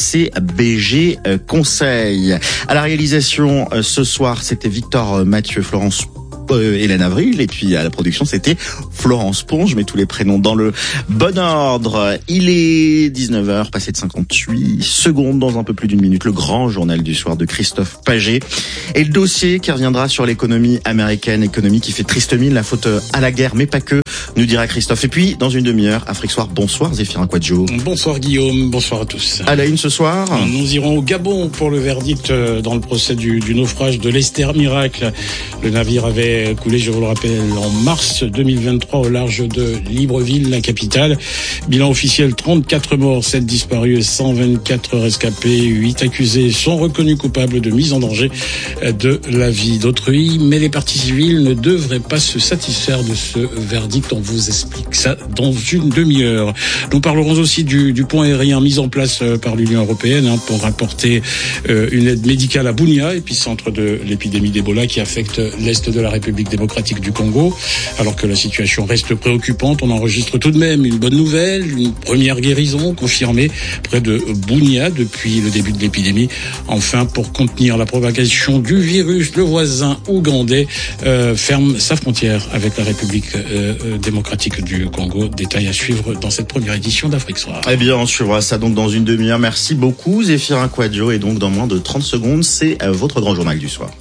MCBG Conseil. À la réalisation ce soir, c'était Victor Mathieu, Florence Hélène Avril, et puis à la production c'était Florence Pont. Je mets tous les prénoms dans le bon ordre. Il est 19h, passé de 58 secondes. Dans un peu plus d'une minute, le grand journal du soir de Christophe Paget et le dossier qui reviendra sur l'économie américaine, économie qui fait triste mine, la faute à la guerre, mais pas que, nous dira Christophe. Et puis dans une demi-heure, Afrique Soir. Bonsoir Zéphirin Quadjo. Bonsoir Guillaume, bonsoir à tous. À la une ce soir, nous irons au Gabon pour le verdict dans le procès du naufrage de l'Esther Miracle. Le navire avait coulé, je vous le rappelle, en mars 2023 au large de Libreville, la capitale. Bilan officiel, 34 morts, 7 disparus et 124 rescapés. 8 accusés sont reconnus coupables de mise en danger de la vie d'autrui. Mais les parties civiles ne devraient pas se satisfaire de ce verdict. On vous explique ça dans une demi-heure. Nous parlerons aussi du pont aérien mis en place par l'Union européenne pour apporter une aide médicale à Bunia, épicentre de l'épidémie d'Ebola qui affecte l'est de la République démocratique du Congo. Alors que la situation reste préoccupante, on enregistre tout de même une bonne nouvelle, une première guérison confirmée près de Bunia depuis le début de l'épidémie. Enfin, pour contenir la propagation du virus, le voisin ougandais ferme sa frontière avec la République démocratique du Congo. Détail à suivre dans cette première édition d'Afrique Soir. Eh bien, on suivra ça donc dans une demi-heure. Merci beaucoup Zéphirin Quadjo. Et donc dans moins de 30 secondes, c'est votre grand journal du soir.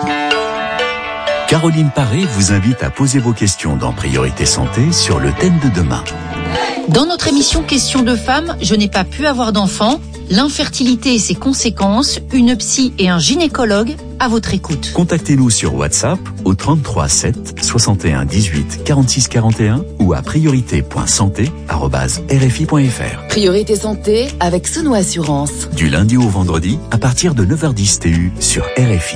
Caroline Paré vous invite à poser vos questions dans Priorité Santé sur le thème de demain. Dans notre émission Questions de femmes, je n'ai pas pu avoir d'enfant, l'infertilité et ses conséquences, une psy et un gynécologue à votre écoute. Contactez-nous sur WhatsApp au 33 7 61 18 46 41 ou à priorité.santé@rfi.fr. Priorité Santé avec Souno Assurance. Du lundi au vendredi à partir de 9h10 TU sur RFI.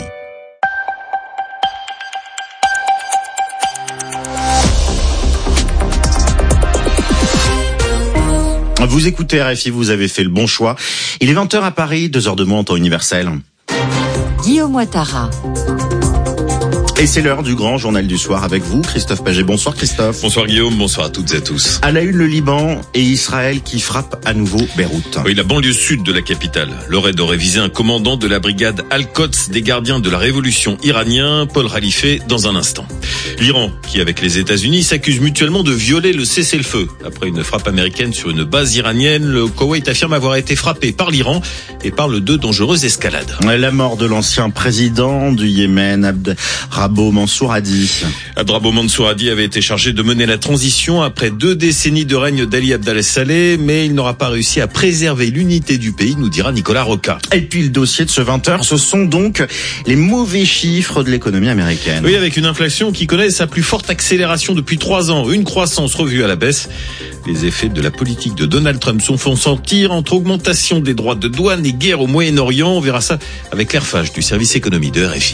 Vous écoutez RFI, vous avez fait le bon choix. Il est 20h à Paris, 2h de moins en temps universel. Guillaume Ouattara. Et c'est l'heure du grand journal du soir avec vous, Christophe Paget. Bonsoir Christophe. Bonsoir Guillaume, bonsoir à toutes et à tous. À la une, le Liban et Israël qui frappent à nouveau Beyrouth. Oui, la banlieue sud de la capitale. Le raid aurait visé un commandant de la brigade Al-Quds des gardiens de la révolution iranien, Paul Khalife, dans un instant. L'Iran, qui avec les États-Unis s'accuse mutuellement de violer le cessez-le-feu. Après une frappe américaine sur une base iranienne, le Koweït affirme avoir été frappé par l'Iran et parle de dangereuses escalades. La mort de l'ancien président du Yémen, Abdrabbo Mansour Hadi. Abdrabbo Mansour Hadi avait été chargé de mener la transition après 2 décennies de règne d'Ali Abdel Saleh, mais il n'aura pas réussi à préserver l'unité du pays, nous dira Nicolas Roca. Et puis le dossier de ce 20h, ce sont donc les mauvais chiffres de l'économie américaine. Oui, avec une inflation qui connaît sa plus forte accélération depuis 3 ans, une croissance revue à la baisse. Les effets de la politique de Donald Trump sont font sentir entre augmentation des droits de douane et guerre au Moyen-Orient. On verra ça avec l'Airfage du service économie de RFI.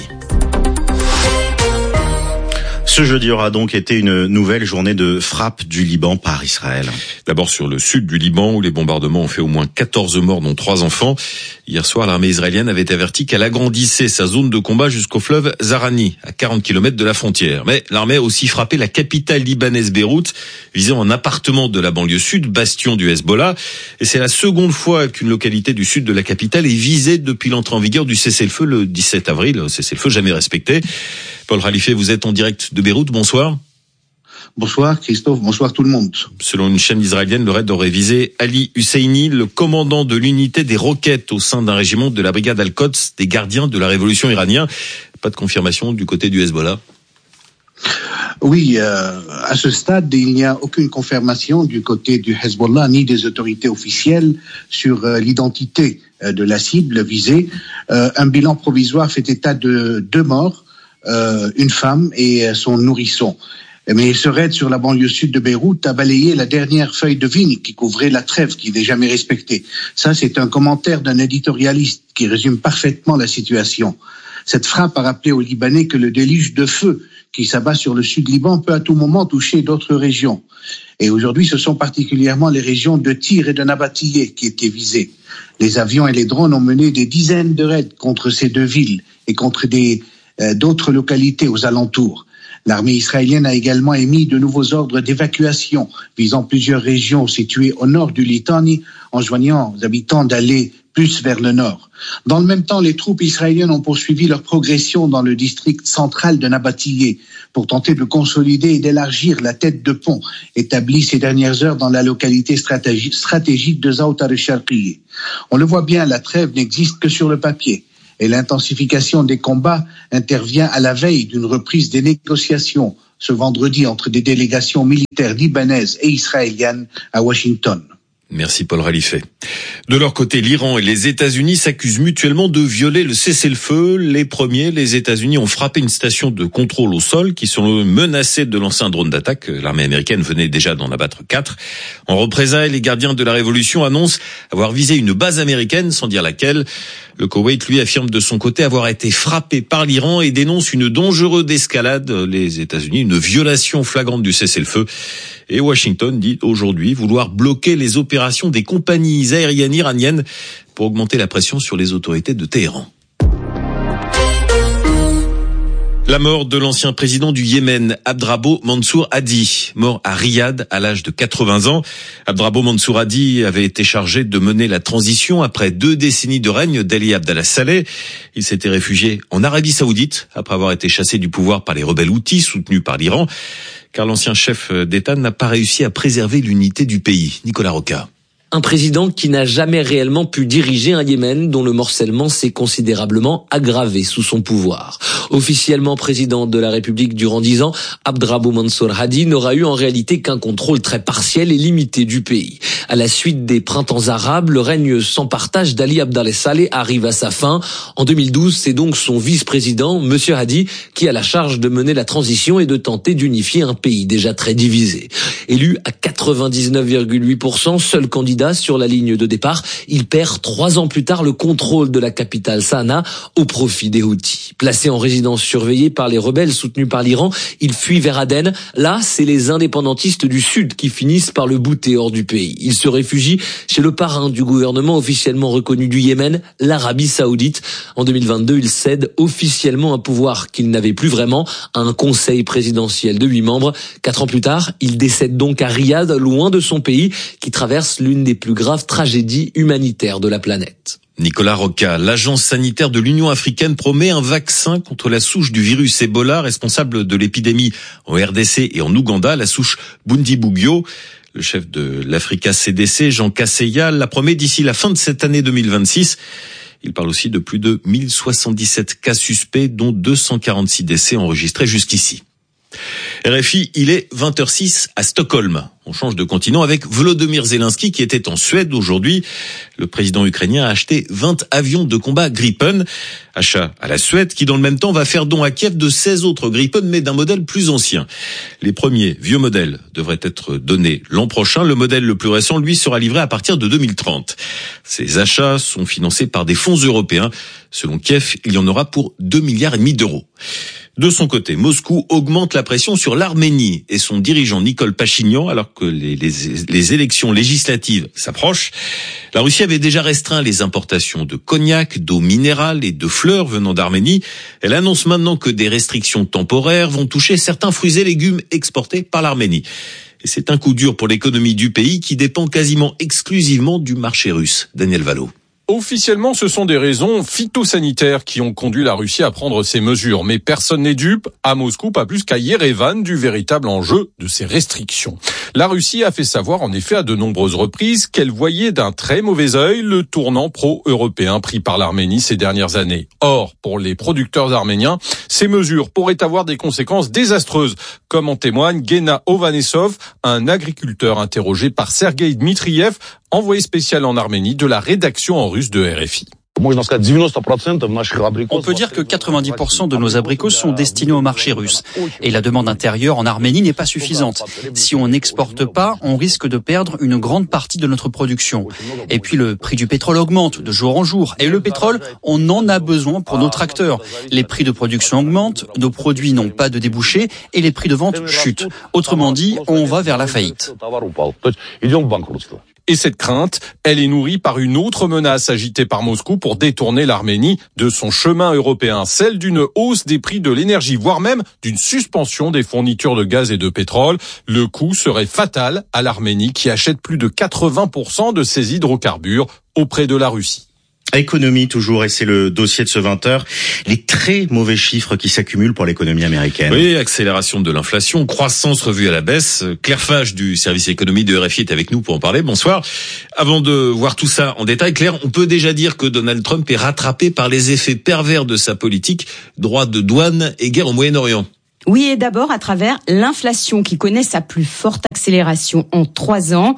Ce jeudi aura donc été une nouvelle journée de frappe du Liban par Israël. D'abord sur le sud du Liban où les bombardements ont fait au moins 14 morts dont 3 enfants. Hier soir, l'armée israélienne avait averti qu'elle agrandissait sa zone de combat jusqu'au fleuve Zahrani, à 40 km de la frontière. Mais l'armée a aussi frappé la capitale libanaise Beyrouth, visant un appartement de la banlieue sud, bastion du Hezbollah. Et c'est la seconde fois qu'une localité du sud de la capitale est visée depuis l'entrée en vigueur du cessez-le-feu le 17 avril. Cessez-le-feu jamais respecté. Paul Khalife, vous êtes en direct de Beyrouth, bonsoir. Bonsoir Christophe, bonsoir tout le monde. Selon une chaîne israélienne, le raid aurait visé Ali Husseini, le commandant de l'unité des roquettes au sein d'un régiment de la brigade Al-Quds des gardiens de la révolution iranienne. Pas de confirmation du côté du Hezbollah. Oui, à ce stade, il n'y a aucune confirmation du côté du Hezbollah ni des autorités officielles sur l'identité de la cible visée. Un bilan provisoire fait état de 2 morts, une femme et son nourrisson. Mais ce raid sur la banlieue sud de Beyrouth a balayé la dernière feuille de vigne qui couvrait la trêve qui n'est jamais respectée. Ça, c'est un commentaire d'un éditorialiste qui résume parfaitement la situation. Cette frappe a rappelé aux Libanais que le déluge de feu qui s'abat sur le sud Liban peut à tout moment toucher d'autres régions. Et aujourd'hui, ce sont particulièrement les régions de Tyr et de Nabatiyeh qui étaient visées. Les avions et les drones ont mené des dizaines de raids contre ces 2 villes et contre d'autres localités aux alentours. L'armée israélienne a également émis de nouveaux ordres d'évacuation visant plusieurs régions situées au nord du Litani, enjoignant aux habitants d'aller plus vers le nord. Dans le même temps, les troupes israéliennes ont poursuivi leur progression dans le district central de Nabatiyeh pour tenter de consolider et d'élargir la tête de pont établie ces dernières heures dans la localité stratégique de Zaoutar al-Sharqiyeh. On le voit bien, la trêve n'existe que sur le papier. Et l'intensification des combats intervient à la veille d'une reprise des négociations ce vendredi entre des délégations militaires libanaises et israéliennes à Washington. Merci Paul Ralifet. De leur côté, l'Iran et les États-Unis s'accusent mutuellement de violer le cessez-le-feu. Les premiers, les États-Unis ont frappé une station de contrôle au sol qui sont menacés de lancer un drone d'attaque. L'armée américaine venait déjà d'en abattre 4. En représailles, les gardiens de la révolution annoncent avoir visé une base américaine, sans dire laquelle. Le Koweït, lui, affirme de son côté avoir été frappé par l'Iran et dénonce une dangereuse escalade. Les États-Unis, une violation flagrante du cessez-le-feu. Et Washington dit aujourd'hui vouloir bloquer les opérations des compagnies aériennes iraniennes pour augmenter la pression sur les autorités de Téhéran. La mort de l'ancien président du Yémen, Abdrabbuh Mansour Hadi, mort à Riyad à l'âge de 80 ans. Abdrabbuh Mansour Hadi avait été chargé de mener la transition après 2 décennies de règne d'Ali Abdallah Saleh. Il s'était réfugié en Arabie Saoudite après avoir été chassé du pouvoir par les rebelles houthis soutenus par l'Iran, car l'ancien chef d'État n'a pas réussi à préserver l'unité du pays. Nicolas Roca. Un président qui n'a jamais réellement pu diriger un Yémen dont le morcellement s'est considérablement aggravé sous son pouvoir. Officiellement président de la République durant 10 ans, Abdrabbuh Mansour Hadi n'aura eu en réalité qu'un contrôle très partiel et limité du pays. À la suite des printemps arabes, le règne sans partage d'Ali Abdallah Saleh arrive à sa fin. En 2012, c'est donc son vice-président, Monsieur Hadi, qui a la charge de mener la transition et de tenter d'unifier un pays déjà très divisé. Élu à 99,8%, seul candidat sur la ligne de départ, il perd 3 ans plus tard le contrôle de la capitale Sanaa au profit des Houthis. Placé en résidence surveillée par les rebelles soutenus par l'Iran, il fuit vers Aden. Là, c'est les indépendantistes du Sud qui finissent par le bouter hors du pays. Il se réfugie chez le parrain du gouvernement officiellement reconnu du Yémen, l'Arabie Saoudite. En 2022, il cède officiellement un pouvoir qu'il n'avait plus vraiment, à un conseil présidentiel de 8 membres. 4 ans plus tard, il décède donc à Riyad, loin de son pays, qui traverse l'une des plus graves tragédies humanitaires de la planète. Nicolas Roca, l'agence sanitaire de l'Union africaine promet un vaccin contre la souche du virus Ebola responsable de l'épidémie en RDC et en Ouganda, la souche Bundibugyo. Le chef de l'Africa CDC, Jean Kaseya, la promet d'ici la fin de cette année 2026. Il parle aussi de plus de 1077 cas suspects, dont 246 décès enregistrés jusqu'ici. RFI, il est 20h06 à Stockholm. On change de continent avec Volodymyr Zelensky qui était en Suède aujourd'hui. Le président ukrainien a acheté 20 avions de combat Gripen. Achat à la Suède qui dans le même temps va faire don à Kiev de 16 autres Gripen mais d'un modèle plus ancien. Les premiers vieux modèles devraient être donnés l'an prochain. Le modèle le plus récent, lui, sera livré à partir de 2030. Ces achats sont financés par des fonds européens. Selon Kiev, il y en aura pour 2,5 milliards d'euros. De son côté, Moscou augmente la pression sur l'Arménie et son dirigeant Nicole Pachinian alors que les élections législatives s'approchent. La Russie avait déjà restreint les importations de cognac, d'eau minérale et de fleurs venant d'Arménie. Elle annonce maintenant que des restrictions temporaires vont toucher certains fruits et légumes exportés par l'Arménie. Et c'est un coup dur pour l'économie du pays qui dépend quasiment exclusivement du marché russe. Daniel Vallot. Officiellement, ce sont des raisons phytosanitaires qui ont conduit la Russie à prendre ces mesures. Mais personne n'est dupe, à Moscou, pas plus qu'à Yerevan, du véritable enjeu de ces restrictions. La Russie a fait savoir, en effet, à de nombreuses reprises, qu'elle voyait d'un très mauvais œil le tournant pro-européen pris par l'Arménie ces dernières années. Or, pour les producteurs arméniens, ces mesures pourraient avoir des conséquences désastreuses, comme en témoigne Gena Ovanesov, un agriculteur interrogé par Sergei Dmitriev, envoyé spécial en Arménie de la rédaction en russe de RFI. On peut dire que 90% de nos abricots sont destinés au marché russe. Et la demande intérieure en Arménie n'est pas suffisante. Si on n'exporte pas, on risque de perdre une grande partie de notre production. Et puis le prix du pétrole augmente de jour en jour. Et le pétrole, on en a besoin pour nos tracteurs. Les prix de production augmentent, nos produits n'ont pas de débouchés et les prix de vente chutent. Autrement dit, on va vers la faillite. Et cette crainte, elle est nourrie par une autre menace agitée par Moscou pour détourner l'Arménie de son chemin européen, celle d'une hausse des prix de l'énergie, voire même d'une suspension des fournitures de gaz et de pétrole. Le coût serait fatal à l'Arménie qui achète plus de 80% de ses hydrocarbures auprès de la Russie. Économie toujours, et c'est le dossier de ce 20h, les très mauvais chiffres qui s'accumulent pour l'économie américaine. Oui, accélération de l'inflation, croissance revue à la baisse. Claire Fage du service économie de RFI est avec nous pour en parler. Bonsoir. Avant de voir tout ça en détail, Claire, on peut déjà dire que Donald Trump est rattrapé par les effets pervers de sa politique, droits de douane et guerre au Moyen-Orient. Oui, et d'abord à travers l'inflation qui connaît sa plus forte accélération en 3 ans,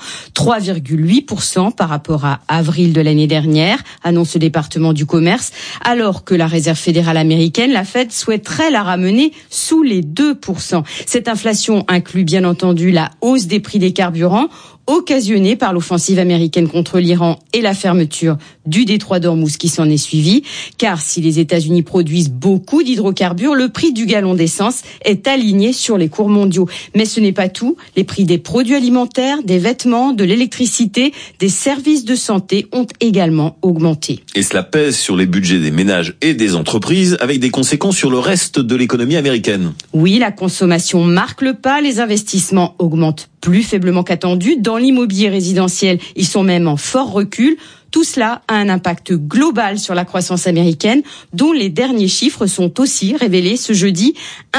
3,8% par rapport à avril de l'année dernière, annonce le département du commerce, alors que la Réserve fédérale américaine, la Fed, souhaiterait la ramener sous les 2%. Cette inflation inclut bien entendu la hausse des prix des carburants, occasionnée par l'offensive américaine contre l'Iran et la fermeture du détroit d'Ormuz qui s'en est suivi. Car si les États-Unis produisent beaucoup d'hydrocarbures, le prix du gallon d'essence est aligné sur les cours mondiaux. Mais ce n'est pas tout. Les prix des produits alimentaires, des vêtements, de l'électricité, des services de santé ont également augmenté. Et cela pèse sur les budgets des ménages et des entreprises avec des conséquences sur le reste de l'économie américaine. Oui, la consommation marque le pas. Les investissements augmentent plus faiblement qu'attendu. Dans l'immobilier résidentiel, ils sont même en fort recul. Tout cela a un impact global sur la croissance américaine, dont les derniers chiffres sont aussi révélés ce jeudi,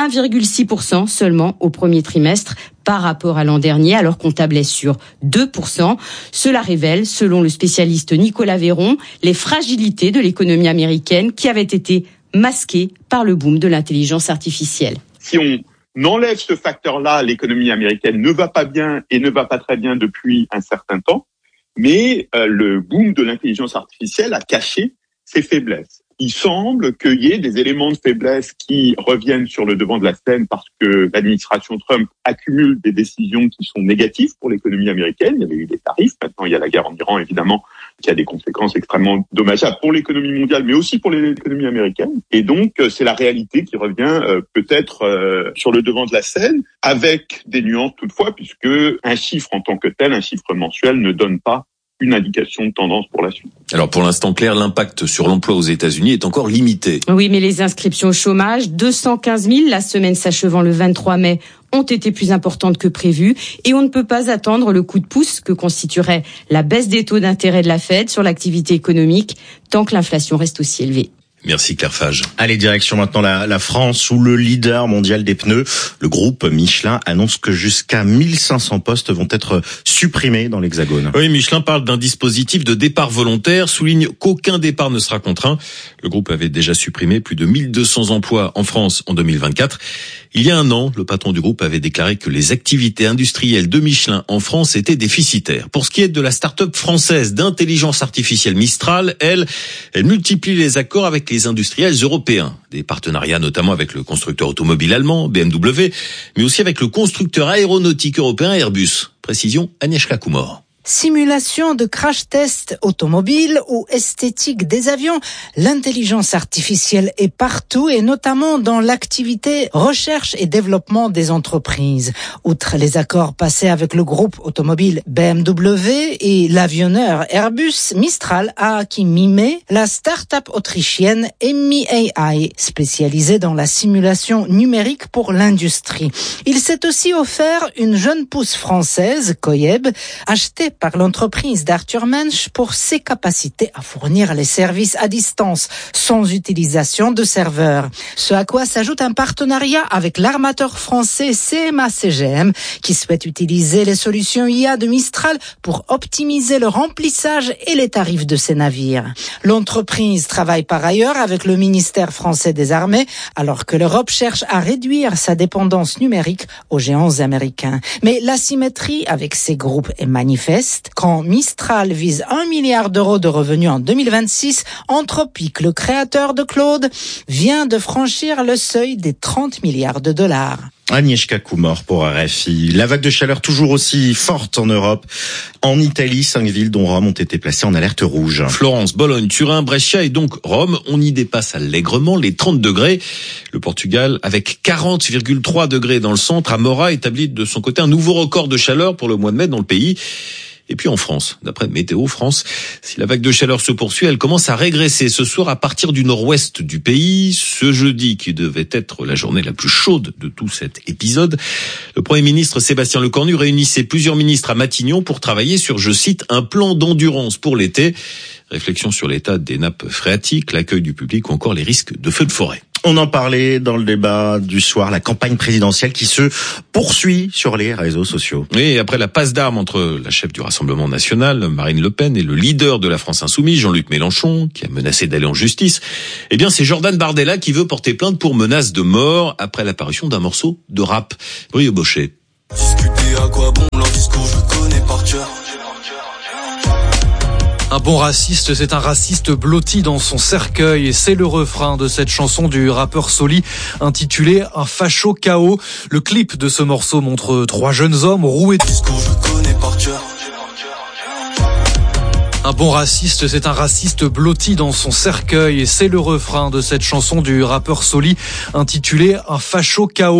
1,6% seulement au premier trimestre par rapport à l'an dernier, alors qu'on tablait sur 2%. Cela révèle, selon le spécialiste Nicolas Véron, les fragilités de l'économie américaine qui avaient été masquées par le boom de l'intelligence artificielle. Si on enlève ce facteur-là, l'économie américaine ne va pas bien et ne va pas très bien depuis un certain temps. Mais le boom de l'intelligence artificielle a caché ses faiblesses. Il semble qu'il y ait des éléments de faiblesse qui reviennent sur le devant de la scène parce que l'administration Trump accumule des décisions qui sont négatives pour l'économie américaine. Il y avait eu des tarifs, maintenant il y a la guerre en Iran évidemment, qui a des conséquences extrêmement dommageables pour l'économie mondiale, mais aussi pour l'économie américaine. Et donc c'est la réalité qui revient peut-être sur le devant de la scène, avec des nuances toutefois, puisque un chiffre en tant que tel, un chiffre mensuel, ne donne pas une indication de tendance pour la suite. Alors pour l'instant, Claire, l'impact sur l'emploi aux États-Unis est encore limité. Oui, mais les inscriptions au chômage, 215 000 la semaine s'achevant le 23 mai, ont été plus importantes que prévu et on ne peut pas attendre le coup de pouce que constituerait la baisse des taux d'intérêt de la Fed sur l'activité économique tant que l'inflation reste aussi élevée. Merci Claire Fage. Allez, direction maintenant la France, où le leader mondial des pneus, le groupe Michelin, annonce que jusqu'à 1500 postes vont être supprimés dans l'Hexagone. Oui, Michelin parle d'un dispositif de départ volontaire, souligne qu'aucun départ ne sera contraint. Le groupe avait déjà supprimé plus de 1200 emplois en France en 2024. Il y a un an, le patron du groupe avait déclaré que les activités industrielles de Michelin en France étaient déficitaires. Pour ce qui est de la start-up française d'intelligence artificielle Mistral, elle multiplie les accords avec les industriels européens. Des partenariats notamment avec le constructeur automobile allemand, BMW, mais aussi avec le constructeur aéronautique européen Airbus. Précision, Agnieszka Kumor. Simulation de crash test automobile ou esthétique des avions, l'intelligence artificielle est partout et notamment dans l'activité recherche et développement des entreprises. Outre les accords passés avec le groupe automobile BMW et l'avionneur Airbus, Mistral a acquis mi-mai la start-up autrichienne Emmi AI, spécialisée dans la simulation numérique pour l'industrie. Il s'est aussi offert une jeune pousse française, Coyeb, achetée critiqué par l'entreprise d'Arthur Mensch pour ses capacités à fournir les services à distance, sans utilisation de serveurs. Ce à quoi s'ajoute un partenariat avec l'armateur français CMA-CGM, qui souhaite utiliser les solutions IA de Mistral pour optimiser le remplissage et les tarifs de ses navires. L'entreprise travaille par ailleurs avec le ministère français des Armées, alors que l'Europe cherche à réduire sa dépendance numérique aux géants américains. Mais l'asymétrie avec ces groupes est manifeste. Quand Mistral vise 1 milliard d'euros de revenus en 2026, Anthropic, le créateur de Claude, vient de franchir le seuil des 30 milliards de dollars. Agnieszka Kumor pour RFI. La vague de chaleur toujours aussi forte en Europe. En Italie, 5 villes dont Rome ont été placées en alerte rouge. Florence, Bologne, Turin, Brescia et donc Rome. On y dépasse allègrement les 30 degrés. Le Portugal, avec 40,3 degrés dans le centre, Amora établit de son côté un nouveau record de chaleur pour le mois de mai dans le pays. Et puis en France, d'après Météo France, si la vague de chaleur se poursuit, elle commence à régresser ce soir à partir du nord-ouest du pays. Ce jeudi, qui devait être la journée la plus chaude de tout cet épisode, le Premier ministre Sébastien Lecornu réunissait plusieurs ministres à Matignon pour travailler sur, je cite, un plan d'endurance pour l'été. Réflexion sur l'état des nappes phréatiques, l'accueil du public ou encore les risques de feux de forêt. On en parlait dans le débat du soir, la campagne présidentielle qui se poursuit sur les réseaux sociaux. Oui, après la passe d'armes entre la chef du Rassemblement national, Marine Le Pen, et le leader de la France Insoumise, Jean-Luc Mélenchon, qui a menacé d'aller en justice, eh bien c'est Jordan Bardella qui veut porter plainte pour menace de mort après l'apparition d'un morceau de rap. Brio Bochet. Discuter à quoi bon leur discours, je connais par cœur. Un bon raciste, c'est un raciste blotti dans son cercueil, et c'est le refrain de cette chanson du rappeur Soli intitulée Un facho KO. Le clip de ce morceau montre 3 jeunes hommes roués. Un bon raciste, c'est un raciste blotti dans son cercueil, et c'est le refrain de cette chanson du rappeur Soli intitulée Un facho KO.